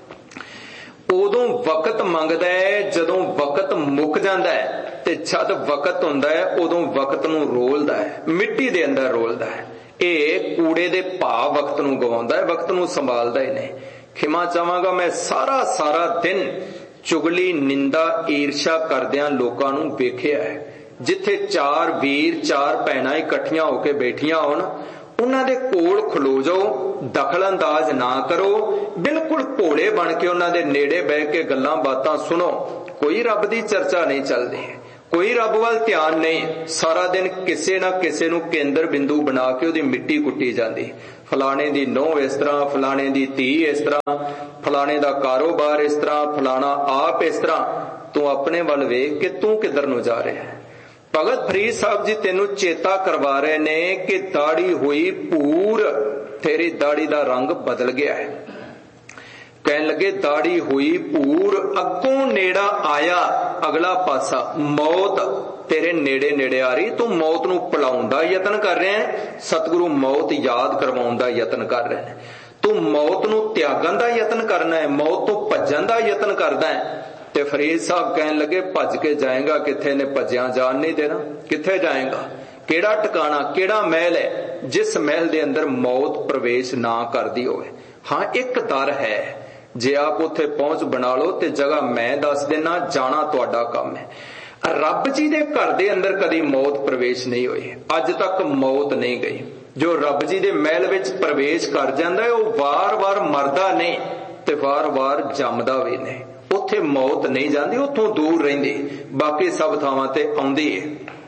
Speaker 1: उदों वक्त मंगदा है जदों वक्त मुक जांदा है, ते जद वक्त हुंदा है उदों वक्त नू रोलदा है, मिट्टी दे अंदर रोलदा है। ये कूड़े दे भाव वक्त नू गवाउंदा है, वक्त नू संभालदा ही नहीं। खिमा चाहांगा, मैं सारा सारा दिन चुगली निंदा ईर्षा करदियां लोकां नू वेखिया है, जिथे चार वीर चार भैणां इकट्ठियां होके बैठियां होण, उन्हां दे कोल खलो जाओ, दखल अंदाज ना करो, बिल्कुल भोले बन के उन्हां दे नेड़े बह के गल्लां बातां सुनो, कोई रब की चर्चा नहीं चलती, कोई रब वाल ध्यान नहीं। सारा दिन किसी ना किसी नूं केंद्र बिंदु बना के उहदी मिट्टी कुट्टी जाती। फलाने दी नौह इस तरह, फलाने दी धी इस तरह, फलाने दा कारोबार इस तरह, फलाना आप इस तरह। तू अपने वल वेख के तू किधर नूं जा रहा है। भगत फरीद साहब जी तेनू चेता करवा रहे ने कि दाढ़ी हुई भूर, तेरी दाढ़ी दा रंग बदल गया है। कहन लगे दाढ़ी हुई भूर, अगों नेड़ा आया अगला पासा, मौत तेरे नेड़े नेड़े आ रही। तू मौत नूं भुलाउण दा यतन कर रहा है, सतगुरु मौत याद करवाउण दा यतन कर रहे हैं। तू मौत नूं त्यागण दा यतन करना है, मौत तो भज्जण दा यतन करदा है। ते फरीद साहब कहन लगे भज के जाएगा किथे ने, भज्या जान नहीं देना। किथे जाएगा, केड़ा ठिकाना, केड़ा महल है जिस महल दे अंदर मौत प्रवेश ना करदी होवे। हां एक दर है, जे आप उत्थे पहुंच बना लो ते जगह मैं दस देना, जाना तुहाडा काम है। रब जी दे घर दे अंदर कदी मौत प्रवेश नहीं हुई, अज तक मौत नहीं गई। जो रब जी दे महल विच प्रवेश कर जांदा है वह वार वार मरदा नहीं ते वार वार जमदा भी नहीं। उत्थे मौत नहीं जाती, उतों दूर रहिंदी, बाकी सब थावां ते आउंदी है।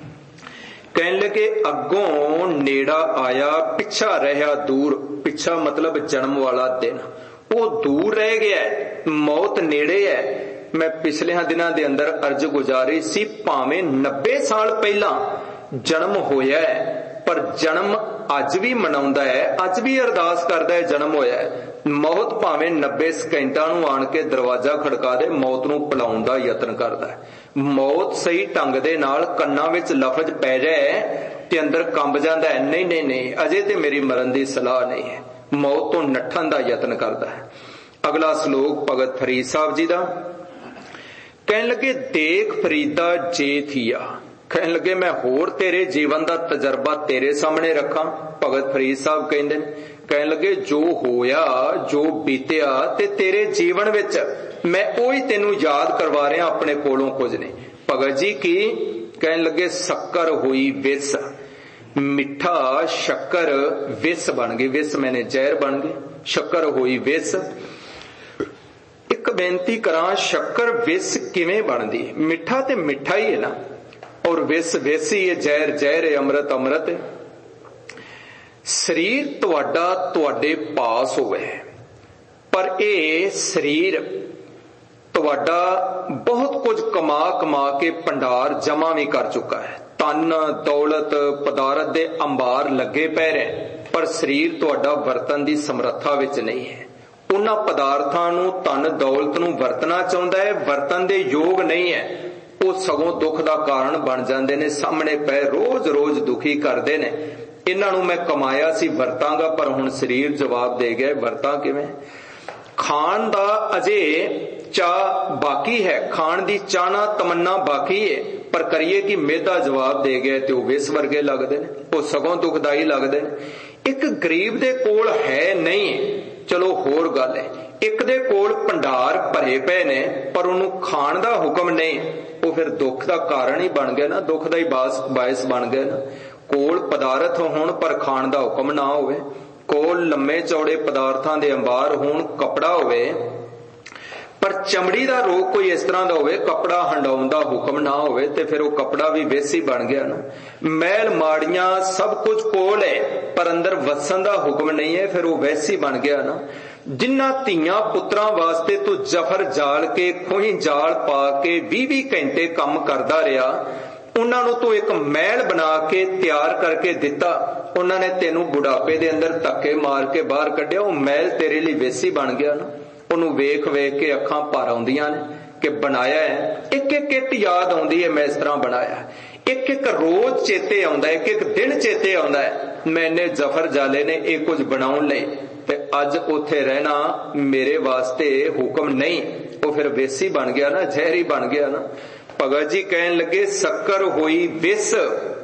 Speaker 1: कहन लगे अगों नेड़ा आया, पिछा रहा दूर। पिछा मतलब जन्म वाला दिन, वो दूर रह गया है, मौत नेड़े है। मैं पिछले दिनों के अंदर अर्ज गुजारी सी, भावें नब्बे साल पहला जन्म होया है पर जन्म अज भी मनाउंदा है, अज भी अरदास करदा है जन्म होया है। मौत भावें नब्बे सकेंटां नूं आण के दरवाजा खड़का दे, मौत नूं भुलाउण दा यतन करदा है। मौत सही ढंग दे नाल कन्नां विच लफज पै जाए ते अंदर कंब जांदा है, नहीं नहीं नहीं अजे ते मेरी मरण दी सलाह नहीं है। मौत तो नठण दा यतन करदा है। अगला श्लोक भगत फरीद साहब जी दा। कहन लगे देख फरीदा जे थिया, कहन लगे मैं होर तेरे जीवन दा तजर्बा तेरे सामने रखा। भगत फरीद साहब कहंदे कहन लगे जो होया जो बीतिया ते तेरे जीवन विच मैं ओही तेनू याद करवा रहा अपने कोलों कुछ नहीं। भगत जी की कहन लगे शक्कर हुई विस, मिठा शक्कर विस बन गई, विस मैंने जहर बन गई, शक्कर हुई विस। एक बेनती करा, शक्कर विस किवें बनदी? मिठा ते मिठा ही है ना, और विस विस ही है, जहर जहर है, अमृत अमृत है। शरीर तुहाडा तुहाडे पास होवे पर ए शरीर तुहाडा बहुत कुछ कमा कमा के भंडार जमा भी कर चुका है। तन दौलत पदारथ दे अंबार लगे पै रहे, पर शरीर तुहाडा वरतन दी समर्था विच नहीं है। उन्हां पदार्थां नूं तन दौलत नूं वरतना चाहुंदा है, वरतन दे योग नहीं है। वो सगों दुख दा कारण बन जांदे ने, सामने पै रोज रोज दुखी करदे ने। इन्हां नूं मैं कमाया सी वरतांगा, पर हुण शरीर जवाब दे गया वरतां किवें। खाण दा अजे चाह बाकी है, खाण दी चाहना तमन्ना बाकी है, पर करिए कि मेदा जवाब दे गया ते वो विस वर्गे लगदे ने, वो सगों दुखदाई लगदे ने। एक गरीब दे कोल है नहीं, चलो होर गल है, एक दे कोल भंडार भरे पे ने पर उन्होंने खाण दा हुक्म नहीं, वो फिर दुख दा कारण ही बन गया ना, दुख दा ही बायस बन गया ना। कोल पदार्थ होण पर खाण दा हुक्म ना होवे, कोल लम्मे चौड़े पदार्थां दे अंबार होण, कपड़ा होवे पर चमड़ी दा रोग कोई इस तरह दा होवे, कपड़ा हंडाउण दा हुक्म ना होवे, ते फिर वो कपड़ा भी वेसी बन गया ना। मैल माड़ियां सब कुछ कोल है पर अंदर वसन दा हुक्म नहीं है, फिर वो वैसी बन गया ना। जिन्ना धीआं पुत्रां वास्ते तू जफर जाल के खोही जाल पा के बीह बीह घंटे काम करदा रहा, उन्हां नूं तू एक महल बना के तैयार करके दिता, उन्हां ने तेनू बुढ़ापे दे अंदर धक्के मार के बाहर कढ़िया, वो महल तेरे लिए वेसी बन गया ना। ਉਹਨੂੰ ਵੇਖ ਵੇਖ ਕੇ ਅੱਖਾਂ ਭਰ ਆਉਂਦੀਆਂ ਨੇ ਕਿ ਬਣਾਇਆ ਹੈ, ਇੱਕ ਇੱਕ ਇੱਟ ਯਾਦ ਆਉਂਦੀ ਹੈ ਮੈਂ ਇਸ ਤਰ੍ਹਾਂ ਬਣਾਇਆ, ਇੱਕ ਇੱਕ ਰੋਜ਼ ਚੇਤੇ ਆਉਂਦਾ, ਇੱਕ ਇੱਕ ਦਿਨ ਚੇਤੇ ਆਉਂਦਾ ਹੈ ਮੈਨੇ ਜ਼ਫਰ ਜਾਲੇ ਨੇ ਇਹ ਕੁਝ ਬਣਾਉਣ ਲਈ, ਤੇ ਅੱਜ ਉੱਥੇ ਰਹਿਣਾ ਮੇਰੇ ਵਾਸਤੇ ਹੁਕਮ ਨਹੀਂ, ਉਹ ਫਿਰ ਵੇਸੀ ਬਣ ਗਿਆ ਨਾ, ਜ਼ਹਿਰੀ ਬਣ ਗਿਆ ਨਾ। ਭਗਤ ਜੀ ਕਹਿਣ ਲੱਗੇ ਸ਼ੱਕਰ ਹੋਈ ਵਿਸ,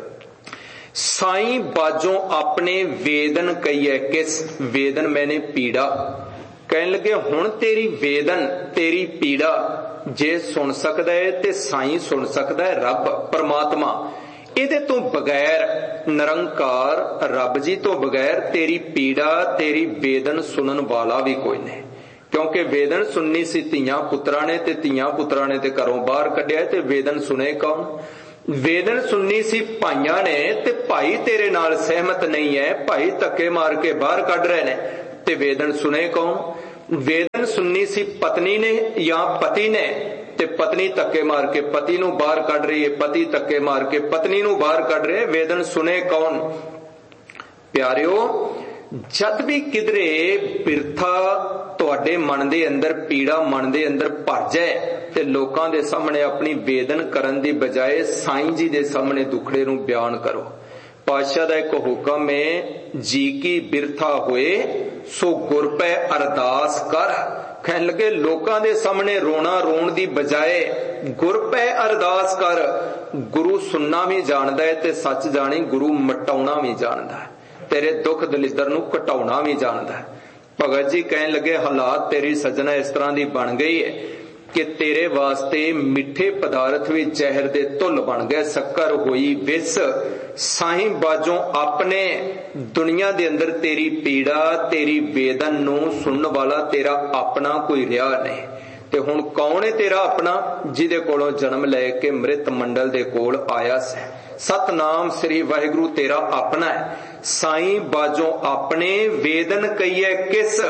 Speaker 1: ਸਾਈਂ ਬਾਜੋਂ ਆਪਣੇ वेदन कही है किस, वेदन मैंने पीड़ा। कहने लगे हुण तेरी वेदन तेरी पीड़ा जे सुन सकदा है ते साईं सुन सकदा है रब परमात्मा, इहदे तो बगैर निरंकार रब जी तो बगैर तेरी पीड़ा तेरी वेदन सुनन वाला भी कोई नहीं। क्योंकि वेदन सुननी सी धीआं पुत्रां ने ते धीआं पुत्रां ने ते घरों बाहर कढिया ते वेदन सुने कौन? वेदन सुननी सी भाइयां ने ते भाई तेरे नाल सहमत नहीं है, भाई धक्के मार के बाहर कढ रहे ने ते वेदन सुने कौन? वेदन सुननी सी पत्नी ने या पति ने ते पत्नी धक्के मार के पति नूं बाहर कढ रही है, पति धक्के मार के पत्नी नूं बाहर कढ रहे, वेदन सुने कौन? प्यारिओ, जद भी किधरे बिरथा तुहाडे मन दे अंदर, पीड़ा मन दे अंदर भर जाए ते लोकां दे सामने अपनी वेदन करन दी बजाए साईं जी दे सामने दुखड़े नूं बयान करो। पातशाह दा एक हुक्म है, जी की बिरथा होए सो गुर पै अरदास कर। कहन लगे लोकां दे सामने रोना रोण दी बजाए गुर पै अरदास कर। गुरु सुनना भी जानदा है ते सच जानी गुरु मटाउणा भी जानदा है, तेरे दुख दलिदर नूं घटाउणा भी जानदा है। भगत जी कहन लगे हालात तेरी सजना इस तरह दी बन गई है कि तेरे वास्ते मिठे पदार्थ भी जहर दे धुल बन गए, शक्कर होई विस। साईं बाजों अपने दुनिया दे अंदर तेरी पीड़ा, तेरी वेदन नूं सुनन वाला तेरा अपना कोई रिहा नहीं। ते हुण कौन है तेरा अपना? जिहदे कोलों जन्म लैके मृत मंडल दे कोल आया से। सतनाम श्री वाहिगुरु तेरा अपना है। साईं बाजों अपने वेदन कहिए किस?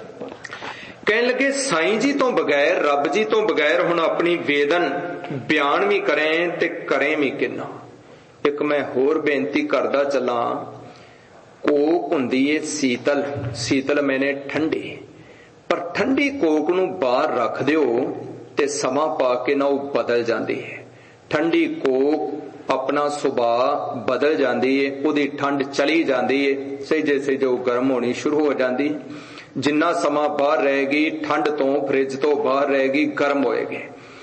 Speaker 1: कहन लगे साईं जी तो बगैर, रब जी तो बगैर हुण अपनी वेदन बयान भी करें ते करें भी किन्ना। एक मैं होर बेनती करदा चला, कोक हुंदी है शीतल, शीतल मैंने ठंडी, पर ठंडी कोक नूं बाहर रख दिओ ते समा पा के ना वो बदल जाती है। ठंडी कोक अपना सुभाव बदल जाती है, उहदी ठंड चली जाती है, सहजे सहजे वो गर्म होनी शुरू हो जाती है। जिन्ना समा बाहर रहेगी ठंड तो, फ्रिज तो बाहर रहेगी, गर्म होएगी।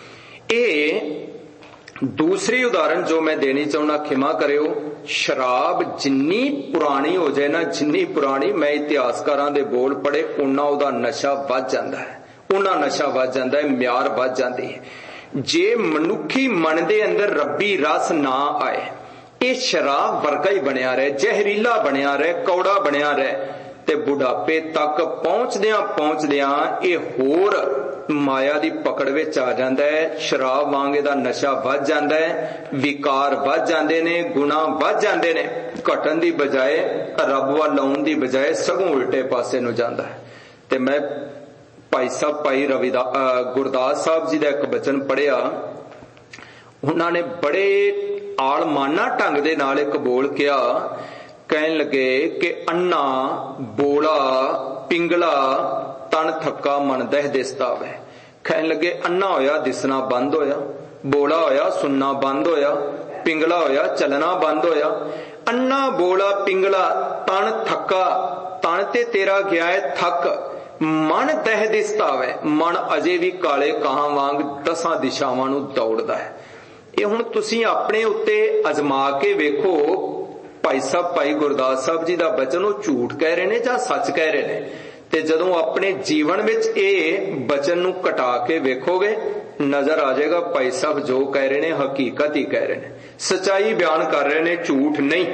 Speaker 1: ये दूसरी उदाहरण जो मैं देनी चाहना, खिमा करियो, शराब जिन्नी पुरानी हो जाए ना, जिन्नी पुरानी, मैं इतिहासकारां दे बोल पढ़े, उन्ना उहदा नशा वध जांदा है, उन्ना नशा वध जांदा है, म्यार वध जांदी है। जे मनुखी मन दे अंदर रब्बी रस ना आए, ये शराब वर्गा ही बनिया रहे, जहरीला बनिया रहे, कौड़ा बनिया रहे, ते बुढ़ापे तक पहुंचदियां पहुंचदियां ये होर माया दी पकड़ विच आ जांदा है। शराब वांगे दा नशा वध जांदा है, विकार वध जांदे ने, गुना वध जांदे ने, घटन दी बजाए रब वल आउण दी बजाए सगों उल्टे पासे नूं जांदा है। ते मैं भाई साहब भाई रविदास गुरदास साहब जी दा एक बचन पढ़िया, उन्होंने बड़े आलमाना ढंग दे नाल एक बोल किया। कहन लगे कि अन्ना बोला पिंगला तन थक्का मन दह दिसदा वे। कहन लगे अन्ना होया दिसना बंद होया, बोला होया सुनना बंद होया, पिंगला होया चलना बंद होया। अन्ना बोला पिंगला तन थक्का, तन ते तेरा गया है थक, मन दह दिसदा वे, मन अजे भी काले काहां वांग दसां दिशावां नूं दौड़दा है। ये हुण तुसीं अपने उत्ते अजमा के वेखो, भाई साहब भाई गुरदास साहब जी दा बचन वो झूठ कह रहे ने जां सच कह रहे ने। ते जदों अपने जीवन विच ये बचन नूं घटा के वेखोगे, नजर आ जाएगा भाई साहब जो कह रहे ने हकीकत ही कह रहे ने, सच्चाई बयान कर रहे ने, झूठ नहीं।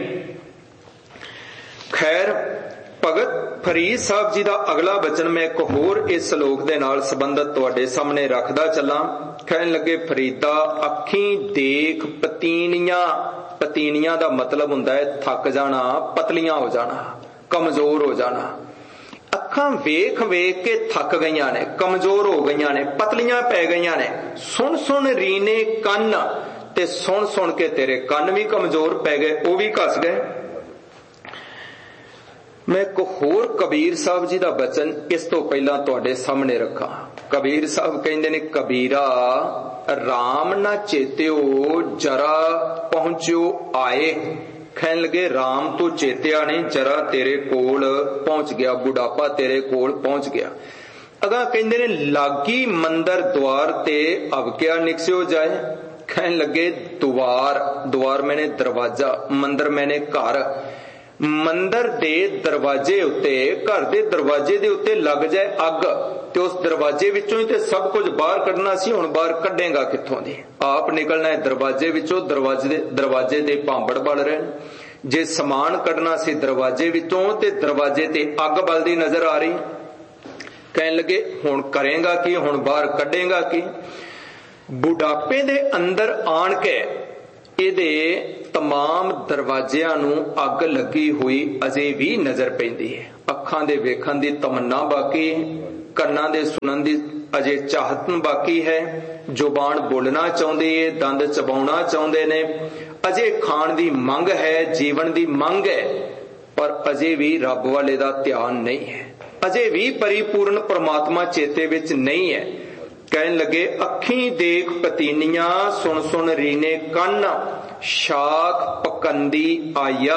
Speaker 1: खैर, भगत फरीद साहब जी दा अगला बचन मैं एक होर इस श्लोक दे नाल संबंधित तुहाडे सामने रखदा चला। कहन लगे फरीदा अखीं देख पतीनियां, पतीनियां दा मतलब हुंदा है थक जाना, पतलियां हो जाना, कमजोर हो जाना। अखां वेख वेख के थक गईयां ने, कमजोर हो गईयां ने, पतलियां पै गईयां ने। सुन सुन रीने कन, ते सुन सुन के तेरे कन भी कमजोर पै गए, वो भी घस गए। मैं एक होर कबीर साहब जी दा बचन इस तो पहला तुहाडे सामने रखा। कबीर साहब कहंदे ने, कबीरा राम ना चेत्यो जरा पहुंचो आए। कहन लगे राम तो चेत्या नहीं, जरा तेरे कोल पहुंच गया, बुढ़ापा तेरे कोल पहुंच गया। अगा कहंदे ने लागी मंदिर द्वार ते अब क्या निकस्यो जाए। कहन लगे द्वार, द्वार मैंने दरवाजा, मंदिर मैंने घर। मंदिर दे दरवाजे उत्ते, घर दे दरवाजे दे उत्ते लग जाए अग, ते उस दरवाजे विचों ही ते सब कुछ बाहर कढ़ना सी, हुण बाहर कढ़ेगा कित्थों दी? आप निकलना है दरवाजे विचों, दरवाजे दरवाजे दे भांबड़ बल रहे। जे समान कढ़ना सी दरवाजे विचों ते दरवाजे ते अग बलदी नजर आ रही। कहन लगे हुण करेगा की, हुण बाहर कढेगा की। बुढ़ापे दे अंदर आण के इहदे तमाम दरवाजियां नूं अग लगी हुई अजे भी नजर पैंदी है। अखां दे वेखण दी तमन्ना बाकी है, कन्नां दे सुणन दी अजे चाहत बाकी है, जुबान बोलना चाहुंदी है, दंद चबाउणा चाहुंदे ने, अजे खाण दी मंग है, जीवन दी मंग है, पर अजे भी रब वाले दा ध्यान नहीं है, अजे भी परिपूर्ण परमात्मा चेते विच नहीं है। कहन लगे अखी देख पतीनियां, सुन सुन रीने कन, शाख पकंदी आया।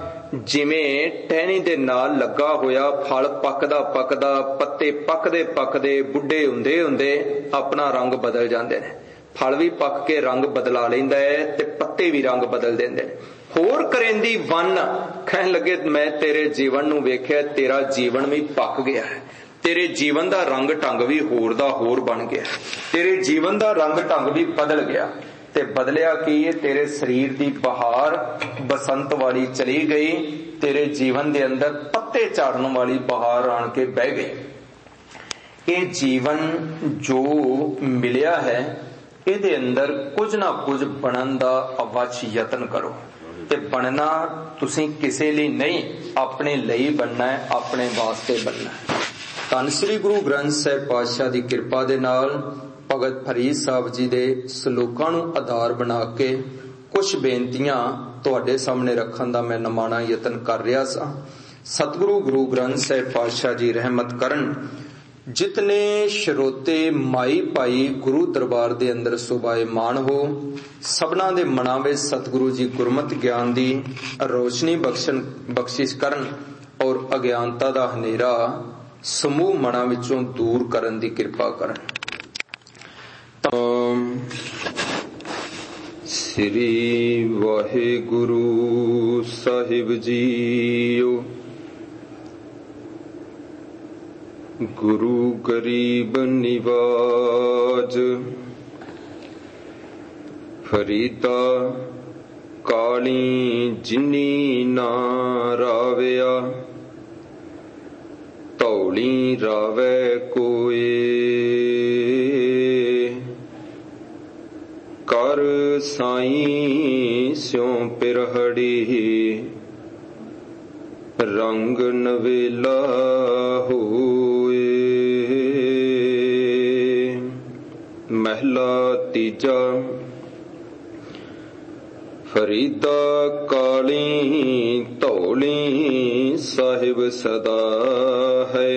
Speaker 1: जिवें टहनी दे नाल लगा होया फल पकदा पकदा, पत्ते पकदे पकदे, बुढ़े हुंदे हुंदे अपना रंग बदल जांदे ने। फल भी पक के रंग बदला लैंदा है ते पत्ते भी रंग बदल देंदे ने। होर करेंदी वन, कहन लगे मैं तेरे जीवन नूं वेख्या, तेरा जीवन भी पक गया है, तेरे जीवन दा रंग ढंग भी होर दा होर बन गया, तेरे जीवन दा रंग ढंग भी बदल गया। ते बदलिया की है, तेरे शरीर दी बहार बसंत वाली चली गई, तेरे जीवन दे अंदर पत्ते झाड़न वाली बहार आण के बह गई। ये जीवन जो मिलिया है, इहदे अंदर कुछ ना कुछ बनन दा अवश्य यतन करो। ते बनना तुसीं किसे लिए नहीं, अपने लिए बनना है, अपने वास्ते बनना है। धन श्री गुरु ग्रंथ साहिब पातशाह दी कृपा दे नाल भगत फरीद साहब जी दे सलोकां नूं आधार बना के कुछ बेनतियां तुहाडे सामने रखण दा मैं नमाणा यतन कर रिहा सां। सतगुरु गुरु ग्रंथ साहिब पातशाह जी रहमत करन। जितने श्रोते माई भाई गुरु दरबार दे अंदर सुभाएमान हो, सबना दे मनां विच सतगुरु जी गुरमत ज्ञान दी रोशनी बख्शण बख्शिश करन और अज्ञानता दा हनेरा समूह मनां विचों दूर करन दी कृपा करन। श्री वाहिगुरु साहिब जीओ। गुरु गरीब निवाज, फरीदा काली जिनी ना रावया, तौली रावे कोए, कर साईं स्यों पिरहड़ी, रंग नवेला होए। महला तीजा। फरीदा काली धौली साहिब सदा है,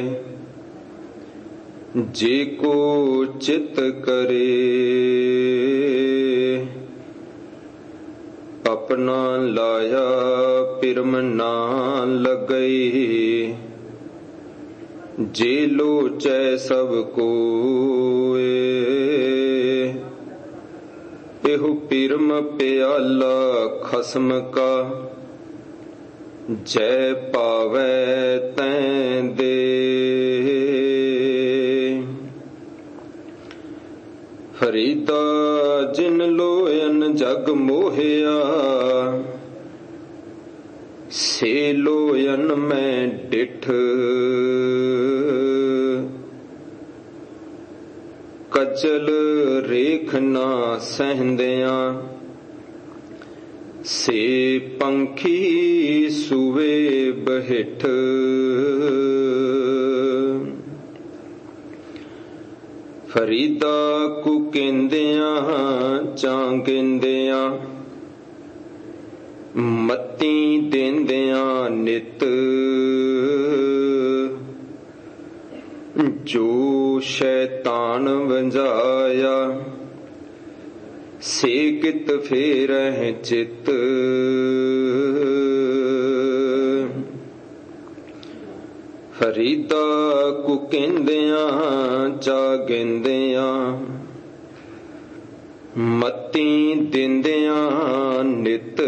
Speaker 1: जे को चित करे अपना लाया पिरम ना लगई, जे लोचै सब कोए। एहु पिरम प्याला खसम का, जय पावै तैं दे। फरीदा जिन लोयन जग मोहिया, से लोयन मैं डिठ। कचल रेख ना सहंदियां, से पंखी सुवे बहिठ। फरीदा कु केंदियां चांगिंदियां, मत्ती देंदियां नित। जो शैतान वंजाया, से कित फेरह चित। फरीदा कु केंदियां चागिंदियां, मत्ती दिंदियां नित।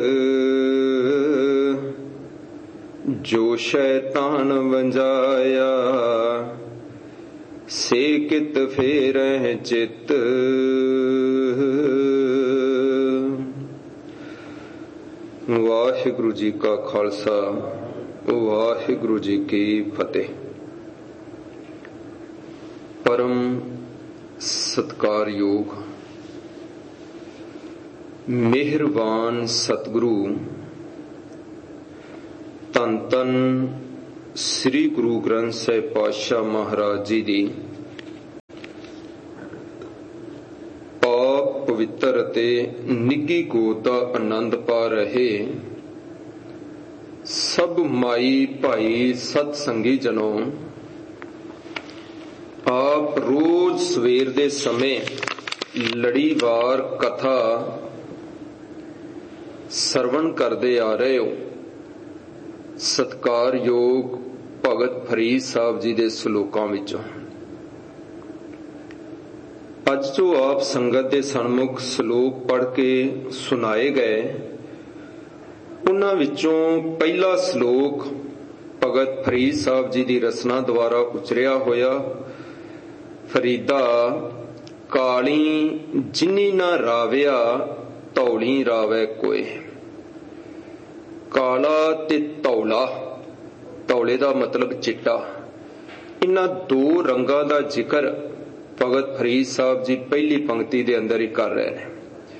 Speaker 1: जो शैतान वंजाया, से कित फेरह चित। वाहिगुरु जी का खालसा, वाहिगुरु जी की फतेह। परम सत्कारयोग मेहरबान सतगुरु धन धन श्री गुरु ग्रंथ साहिब पातशाह महाराज जी दी पाक पवित्र ते निੱਘੀ गोद ਦਾ आनंद पा रहे सब माई भाई सतसंगी जनों, आप रोज सवेर दे समय लड़ीवार कथा सरवण करते आ रहे हो। सत्कारयोग भगत फरीद साहब जी दे सलोकां विचों अज जो आप संगत दे सन्मुख सलोक पढ़ के सुनाए गए, उन्हां विचों पहला सलोक भगत फरीद साहब जी दी रचना द्वारा उचरिया होया। फरीदा काली जिन्नी ना राविया धौली रावे कोई। काला ते धौला, धौले दा मतलब चिट्टा, इन्हां दो रंगां दा जिक्र भगत फरीद साहब जी पहली पंक्ति दे अंदर ही कर रहे हैं।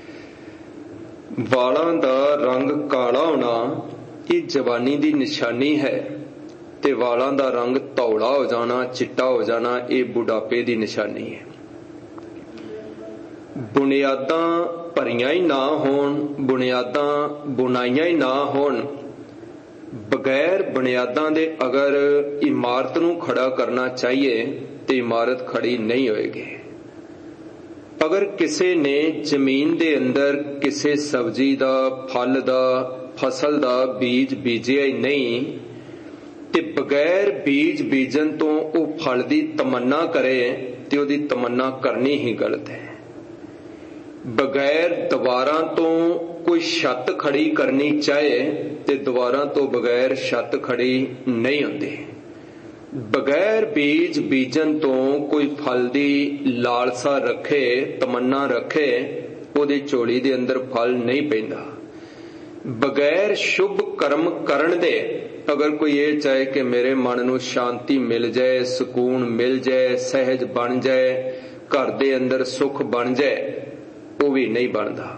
Speaker 1: वालां दा रंग काला होना ये जवानी दी निशानी है, ते वालां दा रंग धौला हो जाना, चिट्टा हो जाना, ये बुढ़ापे दी निशानी है। बुनियादां भरियां ही ना होण, बुनियादां बुनाइयां ही ना होण, बगैर बुनियादां दे अगर इमारत नूं खड़ा करना चाहिए तो इमारत खड़ी नहीं होएगी। अगर किसी ने जमीन दे अंदर किसी सब्जी दा, फल दा, फसल दा बीज बीजिया ही नहीं ते बगैर बीज बीजन तो वो फल दी तमन्ना करे ते ओदी तमन्ना करनी ही गलत है। बगैर दीवारां तो कोई छत खड़ी करनी चाहे ते दीवारां तो बगैर छत खड़ी नहीं होंदी। बगैर बीज बीजन तो कोई फल दी लालसा रखे, तमन्ना रखे, ओदी झोली दे अंदर फल नहीं पैंदा। बगैर शुभ कर्म करन दे अगर कोई ये चाहे कि मेरे मन नूं शांति मिल जाए, सुकून मिल जाए, सहज बन जाए, घर दे अंदर सुख बन जाए, वो भी नहीं बनदा।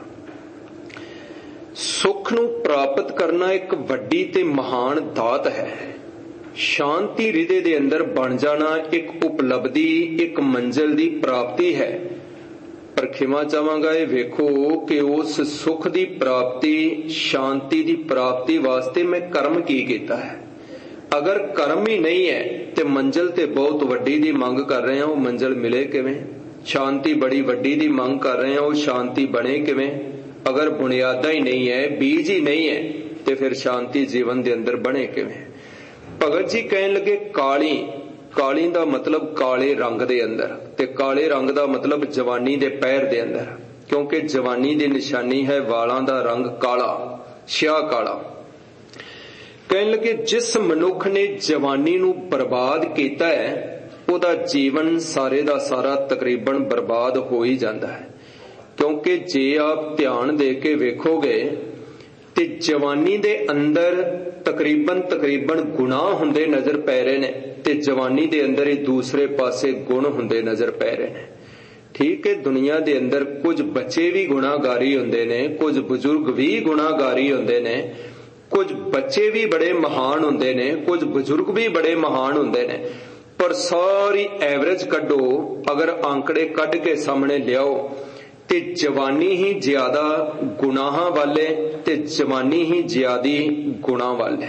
Speaker 1: सुख नूं प्राप्त करना एक वड्डी ते महान दात है। शांति हृदय दे अंदर बन जाना एक उपलब्धि, एक मंजिल दी प्राप्ति है। पर खिमा चाहांगा ये वेखो कि उस सुख दी प्राप्ति, शांति दी प्राप्ति वास्ते मैं कर्म की कीता है। अगर कर्म ही नहीं है ते मंजिल ते बहुत वड्डी दी मंग कर रहे हैं, वो मंजिल मिले किवें? शांति बड़ी वड्डी दी मंग कर रहे हैं, वो शांति बने किवें? अगर बुनियादा ही नहीं है, बीज ही नहीं है, ते फिर शांति जीवन दे अंदर बने किवें? भगत जी कहन लगे काली, काली दा मतलब काले रंग दे अंदर, ते काले रंग दा मतलब जवानी दे पैर दे अंदर, क्योंकि जवानी दी निशानी है वालां दा रंग काला, स्याह काला। कहन लगे जिस मनुख ने जवानी नूं बर्बाद कीता है, ओदा जीवन सारे दा सारा तकरीबन बर्बाद हो ही जांदा है। क्योंकि जे आप ध्यान दे के वेखोगे ते जवानी दे अंदर तकरीबन तकरीबन गुनाह हुंदे नजर पै रहे ने, ते जवानी दे अंदर ही दूसरे पासे गुण हुंदे नजर पै रहे ने। ठीक है, दुनिया दे अंदर कुछ बच्चे भी गुनाहगारी हुंदे ने, कुछ बुजुर्ग भी गुनाहगारी हुंदे ने, कुछ बच्चे भी बड़े महान हुंदे ने, कुछ बुजुर्ग भी बड़े महान हुंदे ने। पर सारी एवरेज कड्डो, अगर आंकड़े कड के सामने लियाओ ते जवानी ही ज्यादा गुनाहां वाले ते जवानी ही ज्यादी गुणा वाले।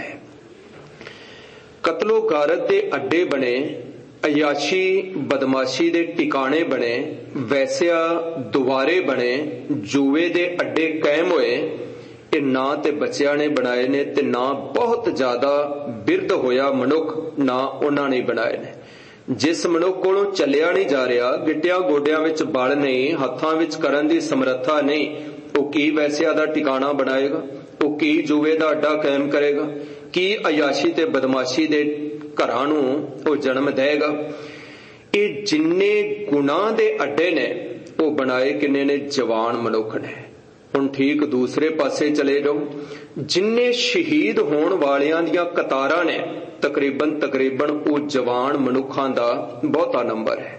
Speaker 1: कतलो गारत दे अड्डे बने, अयाशी बदमाशी दे ठिकाने बने, वैसिया दुआरे बने, जुए दे अड्डे कायम होए। ये ना ते बच्चियां ने बनाए ने ते ना बहुत ज्यादा बिरध होया मनुख, ना उन्हां ने बनाए ने। जिस मनुख कोलों चलिया नहीं जा रहा, गिट्टियां गोडियां विच बल नहीं, हत्थां विच करन दी समर्था नहीं, वो की वैसिया दा ठिकाना बनाएगा? वो की जुए दा अड्डा कायम करेगा? की अयाशी ते बदमाशी दे घरां नूं वो जन्म देगा? ये जिन्ने गुनाह दे अड्डे ने वो बनाए किन्ने ने? जवान मनुख ने। हुण ठीक दूसरे पासे चले जाओ, जिन्ने शहीद होण वालियां दियां कतारां ने तकरीबन तकरीबन वो जवान मनुखां दा बहुता नंबर है।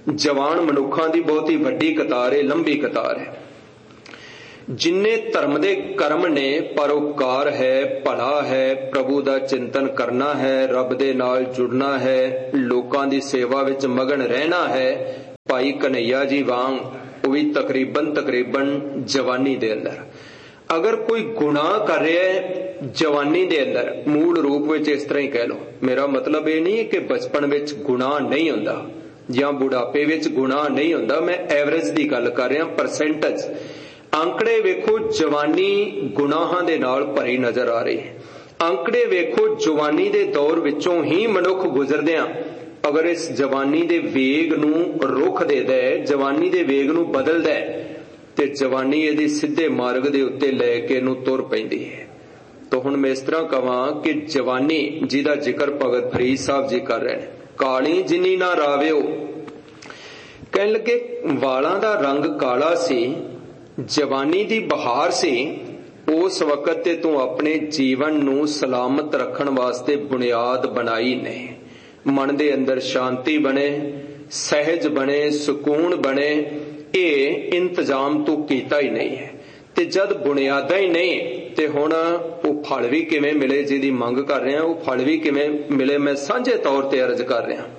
Speaker 1: जवान मनुखां दी बहुत ही वड्डी कतार है, लंबी कतार है। जिन्ने धर्म दे कर्म ने, परोपकार है, भला है, प्रभु दा चिंतन करना है, रब दे नाल जुड़ना है, लोकां दी सेवा विच मगन रहना है, भाई कन्हैया जी वांग वो भी तकरीबन तकरीबन जवानी दे अंदर। अगर कोई गुनाह कर रहा है जवानी दे अंदर, मूल रूप विच इस तरह ही कह लो, मेरा मतलब ये नहीं है कि बचपन विच गुनाह नहीं हुंदा या बुढ़ापे विच गुनाह नहीं हुंदा, मैं एवरेज दी गल कर रहा, परसेंटेज आंकड़े वेखो, जवानी गुनाहां दे नाल भरी नजर आ रही है। आंकड़े वेखो, जवानी दे दौर विचों ही मनुख गुजरदियां अगर इस जवानी दे वेग नूं रुख देदा है, जवानी दे वेग नूं बदलदा है, ते जवानी इहदी सिद्धे मार्ग दे उत्ते लै के इहनूं तुर पैंदी है। तो हुण मैं इस तरह कहां कि जवानी जिहदा जिक्र भगत फरीद साहब जी कर रहे हैं, काली जिन्नी ना राविओ, कहण लगे वालां दा रंग काला सी, जवानी दी बहार सी, उस वक्त ते तू अपने जीवन नूं सलामत रखण वास्ते बुनियाद बनाई नहीं। मन दे अंदर शांति बने, सहज बने, सुकून बने, ये इंतजाम तू कीता ही नहीं है। ते जद बुनियादा ही नहीं ते हुण वो फल भी किवें मिले जिहदी मंग कर रहे हैं, वो फल भी किवें मिले, मैं सांझे तौर ते अर्ज कर रहा।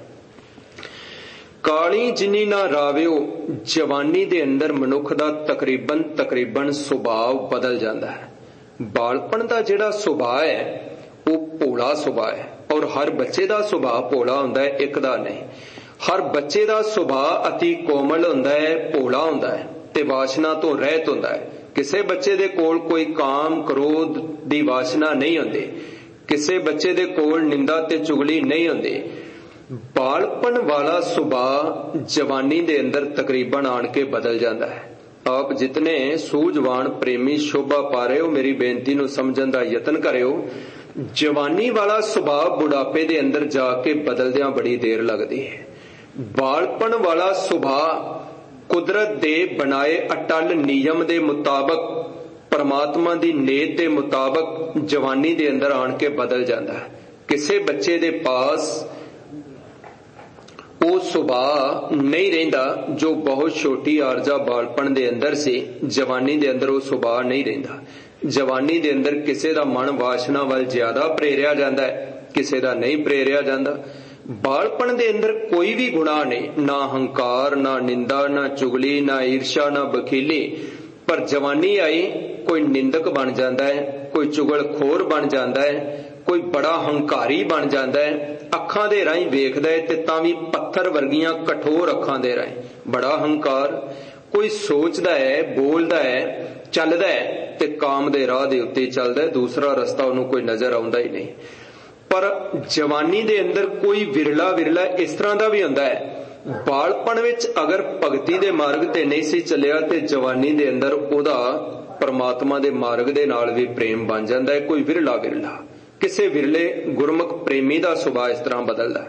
Speaker 1: काली जिन्नी ना राविओ, जवानी दे अंदर मनुख दा तकरीबन तकरीबन सुभाव बदल जाता है। बालपन दा जिहड़ा सुभाव है वो भोला सुभाव है, और हर बच्चे दा सुभाव भोला हुंदा है, एक दा नहीं। हर बच्चे दा सुभाव अति कोमल हुंदा है, भोला हुंदा है ते वासना तो रहत हुंदा है। किसे बच्चे दे कोल कोई काम क्रोध दी वासना नहीं हुंदी, किसे बच्चे दे कोल निंदा ते चुगली नहीं हुंदी। बालपन वाला सुभाव जवानी दे अंदर तकरीबन आण के बदल जाता है। आप जितने सूझवान प्रेमी शोभा पा रहे हो, मेरी बेनती नूं समझण दा यतन करियो। जवानी वाला सुभाव बुढ़ापे दे अंदर जाके बदलदियां बड़ी देर लगदी है। बालपन वाला सुभाव कुदरत दे बनाए अटल नियम दे मुताबक, परमात्मा दी नीत दे मुताबक जवानी दे अंदर आण के बदल जाता है। किसे बच्चे दे पास वो सुभाव नहीं रहिंदा जो बहुत छोटी आरजा बालपन दे अंदर से, जवानी दे अंदर वो सुभाव नहीं रहिंदा। जवानी दे अंदर किसे दा मन वासना वाल ज्यादा प्रेरिया जाता है, किसे दा नहीं प्रेरिया जाता। बालपन दे अंदर कोई भी गुनाह नहीं, ना हंकार, ना निंदा, ना चुगली, ना ईर्षा, ना बखीली। पर जवानी आई कोई निंदक बन जाता है, कोई चुगलखोर बन जाता है, कोई बड़ा हंकारी बन जाता है। अखां दे राहीं वेखदा है ते तां भी पत्थर वर्गियां कठोर अखां दे राहीं, बड़ा हंकार। कोई सोचदा है, बोलदा है, चलदा है ते काम दे राह दे उत्ते चलदा है, दूसरा रस्ता उहनूं कोई नजर आउंदा ही नहीं। पर जवानी दे अंदर कोई विरला विरला इस तरह दा भी हुंदा है। बालपन विच अगर भगती दे मार्ग ते नहीं सी चलिया ते जवानी दे अंदर ओहदा परमात्मा दे मार्ग दे नाल भी प्रेम बन जांदा है। कोई विरला विरला किसे विरले गुरमुख प्रेमी दा सुभाव इस तरह बदलदा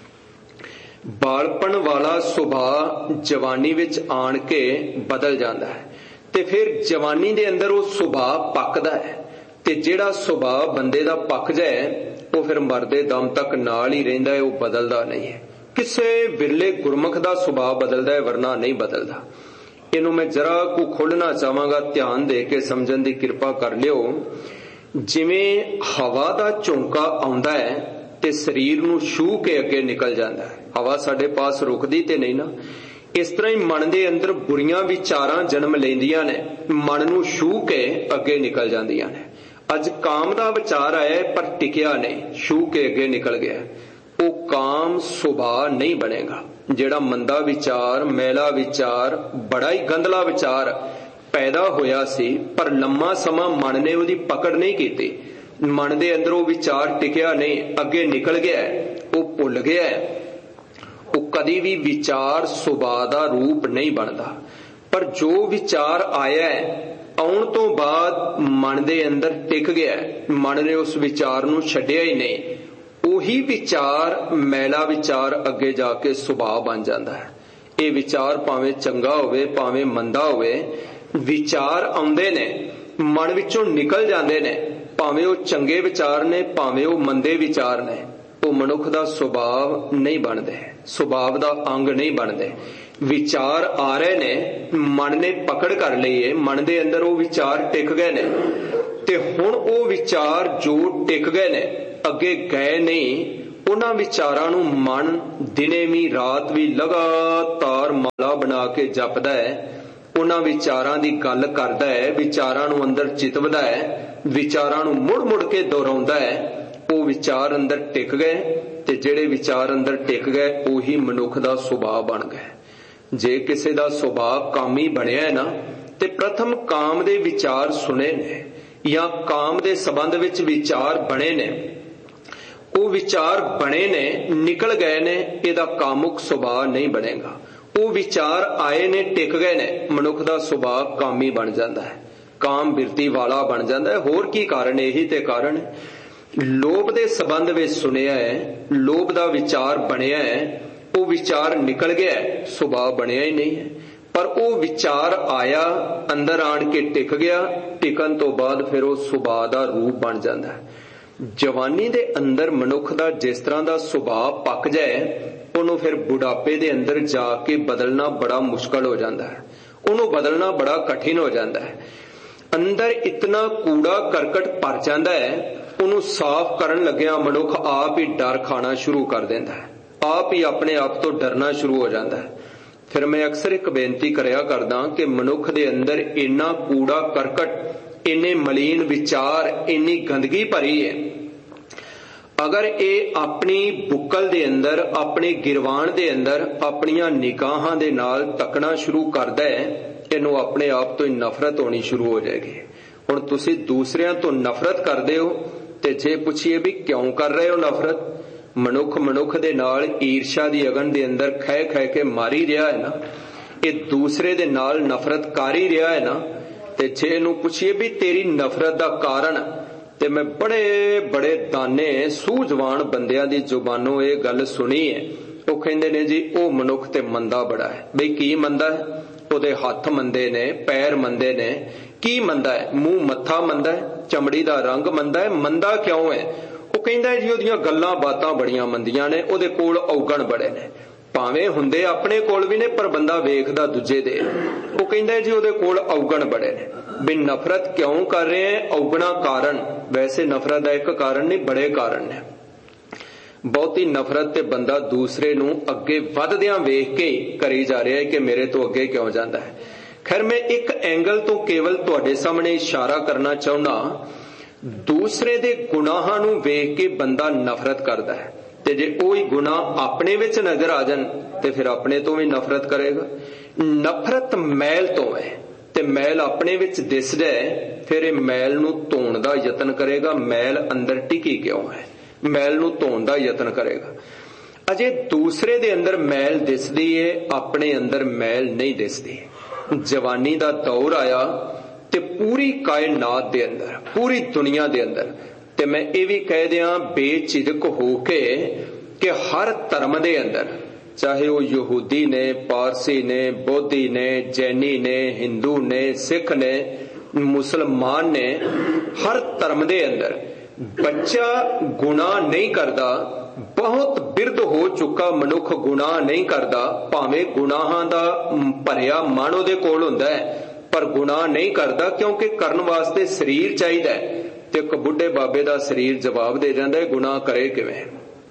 Speaker 1: है। बालपन वाला सुभाव जवानी विच आण के बदल जांदा है ते फिर जवानी दे अंदर वो सुभाव पकदा है ते जिहड़ा सुभाव बंदे दा पक जाए वो फिर मरदे दम तक नाल ही रहिंदा है, वो बदलदा नहीं है। किसे विरले गुरमुख दा सुभाव बदलदा है, वरना नहीं बदलदा। इनू मैं जरा को खोलना चाहांगा, ध्यान दे के समझण दी किरपा कर लियो। जिवें हवा दा झोंका आउंदा है ते शरीर नूं छू के अगे निकल जांदा है, हवा साडे पास रुकदी ते नहीं ना। इस तरह ही मन दे अंदर बुरियां विचारां जन्म लैंदियां ने, मन नूं छू के अगे निकल जांदियां ने। अज काम दा विचार आया पर टिकिया नहीं, छू के अगे निकल गया। वो काम सुभाव नहीं बनेगा। जेड़ा मंदा विचार, मैला विचार, बड़ा ही गंदला विचार पैदा होया सी पर लम्मा समा मन ने उहदी पकड़ नहीं कीती, मन दे अंदर वो विचार टिकिया नहीं, अगे निकल गया, वो भुल गया। वो कदी भी विचार सुभाव दा रूप नहीं बनता। पर जो विचार आया है आउण तो बाद मन दे अंदर टिक गया, मन ने उस विचार नूं छड्डिया ही नहीं, उही विचार मैला विचार अगे जाके सुभाव बन जाता है। ये विचार भावें चंगा होवे भावें मंदा होवे, विचार आउंदे ने मन विचों निकल जांदे ने, भावें वो चंगे विचार ने भावें वो मंदे विचार ने, ਉਹ ਮਨੁੱਖ ਦਾ ਸੁਭਾਅ ਨਹੀਂ ਬਣਦੇ, ਸੁਭਾਅ ਦਾ ਅੰਗ ਨਹੀਂ ਬਣਦੇ। ਵਿਚਾਰ ਆ ਰਹੇ ਨੇ, ਮਨ ਨੇ ਪਕੜ ਕਰ ਲਈ ਹੈ, ਮਨ ਦੇ ਅੰਦਰ ਉਹ ਵਿਚਾਰ ਟਿਕ ਗਏ ਨੇ, ਤੇ ਹੁਣ ਉਹ ਵਿਚਾਰ ਜੋ ਟਿਕ ਗਏ ਨੇ ਅੱਗੇ ਗਏ ਨਹੀਂ, ਉਹਨਾਂ ਵਿਚਾਰਾਂ ਨੂੰ ਮਨ ਦਿਨੇ ਵੀ ਰਾਤ ਵੀ ਲਗਾਤਾਰ ਮਾਲਾ ਬਣਾ ਕੇ ਜਪਦਾ ਹੈ, ਉਹਨਾਂ ਵਿਚਾਰਾਂ ਦੀ ਗੱਲ ਕਰਦਾ ਹੈ, ਵਿਚਾਰਾਂ ਨੂੰ ਅੰਦਰ ਚਿਤਵਦਾ ਹੈ, ਵਿਚਾਰਾਂ ਨੂੰ ਮੁੜ ਮੁੜ ਕੇ ਦੁਹਰਾਉਂਦਾ ਹੈ। ਉਹ ਵਿਚਾਰ ਅੰਦਰ ਟਿਕ ਗਏ, ਤੇ ਜਿਹੜੇ ਵਿਚਾਰ ਅੰਦਰ ਟਿਕ ਗਏ ਉਹੀ ਮਨੁੱਖ ਦਾ ਸੁਭਾਅ ਬਣ ਗਏ। ਜੇ ਕਿਸੇ ਦਾ ਸੁਭਾਅ ਕਾਮੀ ਬਣਿਆ ਹੈ ਨਾ, ਤੇ ਪ੍ਰਥਮ ਕਾਮ ਦੇ ਵਿਚਾਰ ਸੁਣੇ ਨੇ ਜਾਂ ਕਾਮ ਦੇ ਸੰਬੰਧ ਵਿੱਚ ਵਿਚਾਰ ਬਣੇ ਨੇ, ਉਹ ਵਿਚਾਰ ਬਣੇ ਨੇ, ਨਿਕਲ ਗਏ ਨੇ, ਇਹਦਾ ਕਾਮੁਕ ਸੁਭਾਅ ਨਹੀਂ ਬਣੇਗਾ। ਉਹ ਵਿਚਾਰ ਆਏ ਨੇ, ਟਿਕ ਗਏ ਨੇ, ਮਨੁੱਖ ਦਾ ਸੁਭਾਅ ਕਾਮੀ ਬਣ ਜਾਂਦਾ ਹੈ, ਕਾਮ ਬਿਰਤੀ ਵਾਲਾ ਬਣ ਜਾਂਦਾ ਹੈ। ਹੋਰ ਕੀ ਕਾਰਨ? ਇਹੀ ਤੇ ਕਾਰਨ ਹੈ। ਲੋਭ ਦੇ ਸੰਬੰਧ ਵਿੱਚ ਸੁਣਿਆ ਹੈ, ਲੋਭ ਦਾ ਵਿਚਾਰ ਬਣਿਆ ਹੈ, ਉਹ ਵਿਚਾਰ ਨਿਕਲ ਗਿਆ, ਸੁਭਾਅ ਬਣਿਆ ਹੀ ਨਹੀਂ ਹੈ। ਪਰ ਉਹ ਵਿਚਾਰ ਆਇਆ, ਅੰਦਰ ਆਣ ਕੇ ਟਿਕ ਗਿਆ, ਟਿਕਣ ਤੋਂ ਬਾਅਦ ਫਿਰ ਉਹ ਸੁਭਾਅ ਦਾ ਰੂਪ ਬਣ ਜਾਂਦਾ ਹੈ। ਜਵਾਨੀ ਦੇ ਅੰਦਰ ਮਨੁੱਖ ਦਾ ਜਿਸ ਤਰ੍ਹਾਂ ਦਾ ਸੁਭਾਅ ਪੱਕ ਜਾਏ, ਉਹਨੂੰ ਫਿਰ ਬੁਢਾਪੇ ਦੇ ਅੰਦਰ ਜਾ ਕੇ ਬਦਲਣਾ ਬੜਾ ਮੁਸ਼ਕਲ ਹੋ ਜਾਂਦਾ ਹੈ, ਉਹਨੂੰ ਬਦਲਣਾ ਬੜਾ ਕਠਿਨ ਹੋ ਜਾਂਦਾ ਹੈ। ਅੰਦਰ ਇਤਨਾ ਕੂੜਾ ਕਰਕਟ ਭਰ ਜਾਂਦਾ ਹੈ, ਉਹਨੂੰ ਸਾਫ਼ ਕਰਨ ਲੱਗਿਆ ਮਨੁੱਖ ਆਪ ਹੀ ਡਰ ਖਾਣਾ ਸ਼ੁਰੂ ਕਰ ਦਿੰਦਾ ਹੈ, ਆਪ ਹੀ ਆਪਣੇ ਆਪ ਤੋਂ ਡਰਨਾ ਸ਼ੁਰੂ ਹੋ ਜਾਂਦਾ ਹੈ। ਫਿਰ ਮੈਂ ਅਕਸਰ ਇੱਕ ਬੇਨਤੀ ਕਰਿਆ ਕਰਦਾ ਕਿ ਮਨੁੱਖ ਦੇ ਅੰਦਰ ਇੰਨਾ ਕੂੜਾ ਕਰਕਟ, ਇੰਨੇ ਮਲੀਨ ਵਿਚਾਰ, ਇੰਨੀ ਗੰਦਗੀ ਭਰੀ ਹੈ, ਅਗਰ ਇਹ ਆਪਣੀ ਬੁੱਕਲ ਦੇ ਅੰਦਰ, ਆਪਣੇ ਗਿਰਵਾਨ ਦੇ ਅੰਦਰ ਆਪਣੀਆਂ ਨਿਗਾਹਾਂ ਦੇ ਨਾਲ ਤੱਕਣਾ ਸ਼ੁਰੂ ਕਰਦਾ ਹੈ, ਇਹਨੂੰ ਆਪਣੇ ਆਪ ਤੋਂ ਹੀ ਨਫ਼ਰਤ ਹੋਣੀ ਸ਼ੁਰੂ ਹੋ ਜਾਏਗੀ। ਹੁਣ ਤੁਸੀਂ ਦੂਸਰਿਆਂ ਤੋਂ ਨਫ਼ਰਤ ਕਰਦੇ ਹੋ, ਤੇ ਜੇ ਪੁੱਛੀਏ ਵੀ ਕਿਉਂ ਕਰ ਰਹੇ ਹੋ ਨਫ਼ਰਤ, ਮਨੁੱਖ ਮਨੁੱਖ ਦੇ ਨਾਲ ਈਰਸ਼ਾ ਦੀ ਅਗਨ ਦੇ ਅੰਦਰ ਖਹਿ ਖਹਿ ਕੇ ਮਾਰੀ ਰਿਹਾ ਹੈ ਨਾ, ਇਹ ਦੂਸਰੇ ਦੇ ਨਾਲ ਨਫ਼ਰਤ ਕਰ ਹੀ ਰਿਹਾ ਹੈ ਨਾ। ਤੇ ਜੇ ਇਹਨੂੰ ਪੁੱਛੀਏ ਵੀ ਤੇਰੀ ਨਫ਼ਰਤ ਦਾ ਕਾਰਨ, ਤੇ ਮੈਂ ਬੜੇ ਬੜੇ ਦਾਨੇ ਸੂਝਵਾਨ ਬੰਦਿਆਂ ਦੀ ਜ਼ੁਬਾਨੋਂ ਇਹ ਗੱਲ ਸੁਣੀ ਹੈ, ਉਹ ਕਹਿੰਦੇ ਨੇ ਜੀ ਉਹ ਮਨੁੱਖ ਤੇ ਮੰਦਾ ਬੜਾ ਹੈ। ਬਈ ਕੀ ਮੰਦਾ ਹੈ? ਉਹਦੇ ਹੱਥ ਮੰਦੇ ਨੇ, ਪੈਰ ਮੰਦੇ ਨੇ। ਕੀ ਮੰਦਾ ਹੈ? ਮੂੰਹ ਮੱਥਾ ਮੰਦਾ ਹੈ, ਚਮੜੀ ਦਾ ਰੰਗ ਮੰਦਾ ਹੈ। ਮੰਦਾ ਕਿਉਂ ਹੈ? ਉਹ ਕਹਿੰਦਾ ਜੀ ਉਹਦੀਆਂ ਗੱਲਾਂ ਬਾਤਾਂ ਬੜੀਆਂ ਮੰਦੀਆਂ ਨੇ, ਉਹਦੇ ਕੋਲ ਔਗਣ ਬੜੇ ਨੇ। ਭਾਵੇਂ ਹੁੰਦੇ ਆਪਣੇ ਕੋਲ ਵੀ ਨੇ, ਪਰ ਬੰਦਾ ਵੇਖਦਾ ਦੂਜੇ ਦੇ। ਉਹ ਕਹਿੰਦਾ ਜੀ ਉਹਦੇ ਕੋਲ ਔਗਣ ਬੜੇ ਨੇ। ਵੀ ਨਫ਼ਰਤ ਕਿਉਂ ਕਰ ਰਹੇ ਹੈ? ਔਗਣਾ ਕਾਰਨ। ਵੈਸੇ ਨਫ਼ਰਤ ਦਾ ਇੱਕ ਕਾਰਨ ਨਹੀਂ, ਬੜੇ ਕਾਰਨ ਨੇ। ਬਹੁਤੀ ਨਫ਼ਰਤ ਤੇ ਬੰਦਾ ਦੂਸਰੇ ਨੂੰ ਅੱਗੇ ਵੱਧਦਿਆਂ ਵੇਖ ਕੇ ਕਰੀ ਜਾ ਰਿਹਾ ਹੈ ਕਿ ਮੇਰੇ ਤੋਂ ਅੱਗੇ ਕਿਉਂ ਜਾਂਦਾ ਹੈ। ਖੈਰ, ਮੈਂ ਇੱਕ ਐਂਗਲ ਤੋਂ ਕੇਵਲ ਤੁਹਾਡੇ ਸਾਹਮਣੇ ਇਸ਼ਾਰਾ ਕਰਨਾ ਚਾਹੁੰਦਾ, ਦੂਸਰੇ ਦੇ ਗੁਨਾਹਾਂ ਨੂੰ ਵੇਖ ਕੇ ਬੰਦਾ ਨਫ਼ਰਤ ਕਰਦਾ ਹੈ, ਤੇ ਜੇ ਉਹੀ ਗੁਨਾਹ ਆਪਣੇ ਵਿੱਚ ਨਜ਼ਰ ਆ ਜਾਣ ਤੇ ਫਿਰ ਆਪਣੇ ਤੋਂ ਵੀ ਨਫ਼ਰਤ ਕਰੇਗਾ। ਨਫ਼ਰਤ ਮੈਲ ਤੋਂ ਹੈ, ਤੇ ਮੈਲ ਆਪਣੇ ਵਿੱਚ ਦਿਸ ਜਾਏ, ਫਿਰ ਇਹ ਮੈਲ ਨੂੰ ਧੋਣ ਦਾ ਯਤਨ ਕਰੇਗਾ। ਮੈਲ ਅੰਦਰ ਟਿਕੀ ਕਿਉਂ ਹੈ? ਮੈਲ ਨੂੰ ਧੋਣ ਦਾ ਯਤਨ ਕਰੇਗਾ। ਅਜੇ ਦੂਸਰੇ ਦੇ ਅੰਦਰ ਮੈਲ ਦਿਸਦੀ ਏ, ਆਪਣੇ ਅੰਦਰ ਮੈਲ ਨਹੀਂ ਦਿਸਦੀ। ਜਵਾਨੀ ਦਾ ਦੌਰ ਆਇਆ ਤੇ ਪੂਰੀ ਕਾਇਨਾਤ ਦੇ ਅੰਦਰ, ਪੂਰੀ ਦੁਨੀਆ ਦੇ ਅੰਦਰ, ਤੇ ਮੈਂ ਇਹ ਵੀ ਕਹਿ ਦਿਆਂ ਬੇਝਿਜਕ ਹੋ ਕੇ ਕਿ ਹਰ ਧਰਮ ਦੇ ਅੰਦਰ, ਚਾਹੇ ਉਹ ਯਹੂਦੀ ਨੇ, ਪਾਰਸੀ ਨੇ, ਬੋਧੀ ਨੇ, ਜੈਨੀ ਨੇ, ਹਿੰਦੂ ਨੇ, ਸਿੱਖ ਨੇ, ਮੁਸਲਮਾਨ ਨੇ, ਹਰ ਧਰਮ ਦੇ ਅੰਦਰ ਬੱਚਾ ਗੁਨਾਹ ਨਹੀਂ ਕਰਦਾ। ਬਹੁਤ ਬਿਰਧ ਹੋ ਚੁੱਕਾ ਮਨੁੱਖ ਗੁਨਾਹ ਨਹੀਂ ਕਰਦਾ, ਭਾਵੇਂ ਗੁਨਾਹਾਂ ਦਾ ਭਰਿਆ ਮਨ ਉਹਦੇ ਕੋਲ ਹੁੰਦਾ ਹੈ, ਪਰ ਗੁਨਾਹ ਨਹੀਂ ਕਰਦਾ, ਕਿਉਂਕਿ ਕਰਨ ਵਾਸਤੇ ਸਰੀਰ ਚਾਹੀਦਾ ਹੈ। ਤੇ ਇੱਕ ਬੁੱਢੇ ਬਾਬੇ ਦਾ ਸਰੀਰ ਜਵਾਬ ਦੇ ਜਾਂਦਾ ਹੈ, ਗੁਨਾਹ ਕਰੇ ਕਿਵੇਂ?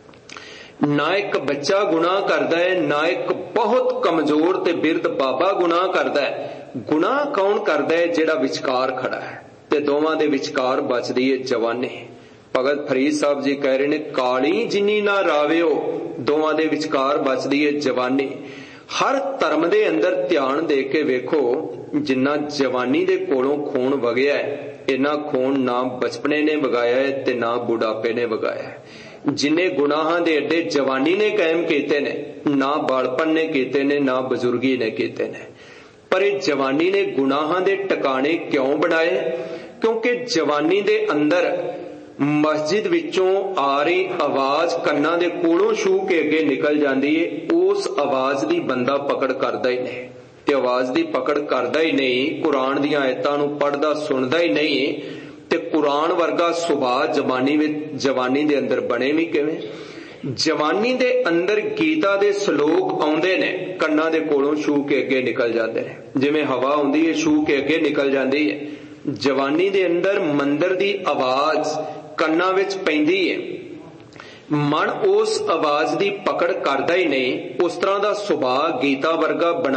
Speaker 1: ਨਾ ਇੱਕ ਬੱਚਾ ਗੁਨਾਹ ਕਰਦਾ ਹੈ, ਨਾ ਇੱਕ ਬਹੁਤ ਕਮਜ਼ੋਰ ਤੇ ਬਿਰਧ ਬਾਬਾ ਗੁਨਾਹ ਕਰਦਾ ਹੈ। ਗੁਨਾਹ ਕੌਣ ਕਰਦਾ ਹੈ? ਜਿਹੜਾ ਵਿਚਕਾਰ ਖੜਾ ਹੈ, ਤੇ ਦੋਵਾਂ ਦੇ ਵਿਚਕਾਰ ਬਚਦੀ ਹੈ ਜਵਾਨੀ। ਭਗਤ ਫਰੀਦ ਸਾਹਿਬ ਜੀ ਕਹਿ ਰਹੇ ਨੇ, ਕਾਲੀ ਜਿੰਨੀ ਨਾ ਰਾਵਿਓ, ਦੋਵਾਂ ਦੇ ਵਿਚਕਾਰ ਬਚਦੀ ਹੈ ਜਵਾਨੀ। ਹਰ ਧਰਮ ਦੇ ਅੰਦਰ ਧਿਆਨ ਦੇ ਕੇ ਵੇਖੋ, ਜਿੰਨਾ ਜਵਾਨੀ ਦੇ ਕੋਲੋਂ ਖੂਨ ਵਗਿਆ ਹੈ, ਇੰਨਾ ਖੂਨ ਨਾ ਬਚਪਨੇ ਨੇ ਵਗਾਇਆ ਹੈ ਤੇ ਨਾ ਬੁਢਾਪੇ ਨੇ ਵਗਾਇਆ ਹੈ। ਜਿੰਨੇ ਗੁਨਾਹਾਂ ਦੇ ਅੱਡੇ ਜਵਾਨੀ ਨੇ ਕਾਇਮ ਕੀਤੇ ਨੇ, ਨਾ ਬਾਲਪਨ ਨੇ ਕੀਤੇ ਨੇ, ਨਾ ਬਜ਼ੁਰਗੀ ਨੇ ਕੀਤੇ ਨੇ। ਪਰ ਇਹ ਜਵਾਨੀ ਨੇ ਗੁਨਾਹਾਂ ਦੇ ਟਿਕਾਣੇ ਕਿਉਂ ਬਣਾਏ? ਕਿਉਂਕਿ ਜਵਾਨੀ ਦੇ ਅੰਦਰ ਮਸਜਿਦ ਵਿੱਚੋਂ ਆ ਰਹੀ ਆਵਾਜ਼ ਕੰਨਾਂ ਦੇ ਕੋਲੋਂ ਛੂ ਕੇ ਅੱਗੇ ਨਿਕਲ ਜਾਂਦੀ ਹੈ, ਉਸ ਆਵਾਜ਼ ਦੀ ਬੰਦਾ ਪਕੜ ਕਰਦਾ ਹੀ ਨਹੀਂ। ਤੇ ਆਵਾਜ਼ ਦੀ ਪਕੜ ਕਰਦਾ ਹੀ ਨਹੀਂ, ਕੁਰਾਨ ਦੀਆਂ ਆਇਤਾਂ ਨੂੰ ਪੜ੍ਹਦਾ ਸੁਣਦਾ ਹੀ ਨਹੀਂ, ਤੇ ਕੁਰਾਨ ਵਰਗਾ ਸੁਭਾਅ ਜਵਾਨੀ ਵਿੱਚ ਜਵਾਨੀ ਦੇ ਅੰਦਰ ਬਣੇ ਵੀ ਕਿਵੇਂ? ਜਵਾਨੀ ਦੇ ਅੰਦਰ ਗੀਤਾ ਦੇ ਸ਼ਲੋਕ ਆਉਂਦੇ ਨੇ, ਕੰਨਾਂ ਦੇ ਕੋਲੋਂ ਛੂ ਕੇ ਅੱਗੇ ਨਿਕਲ ਜਾਂਦੇ ਨੇ, ਜਿਵੇਂ ਹਵਾ ਆਉਂਦੀ ਹੈ ਛੂ ਕੇ ਅੱਗੇ ਨਿਕਲ ਜਾਂਦੀ ਹੈ। ਜਵਾਨੀ ਦੇ ਅੰਦਰ ਮੰਦਰ ਦੀ ਆਵਾਜ਼ ਕੰਨਾਂ ਵਿੱਚ ਪੈਂਦੀ ਹੈ, ਮਨ ਉਸ ਆਵਾਜ਼ ਦੀ ਪਕੜ ਕਰਦਾ ਹੀ ਨਹੀਂ। ਉਸ ਤਰ੍ਹਾਂ ਦਾ ਸੁਭਾਅ ਗੀਤਾ ਵਰਗਾ ਬਣਾ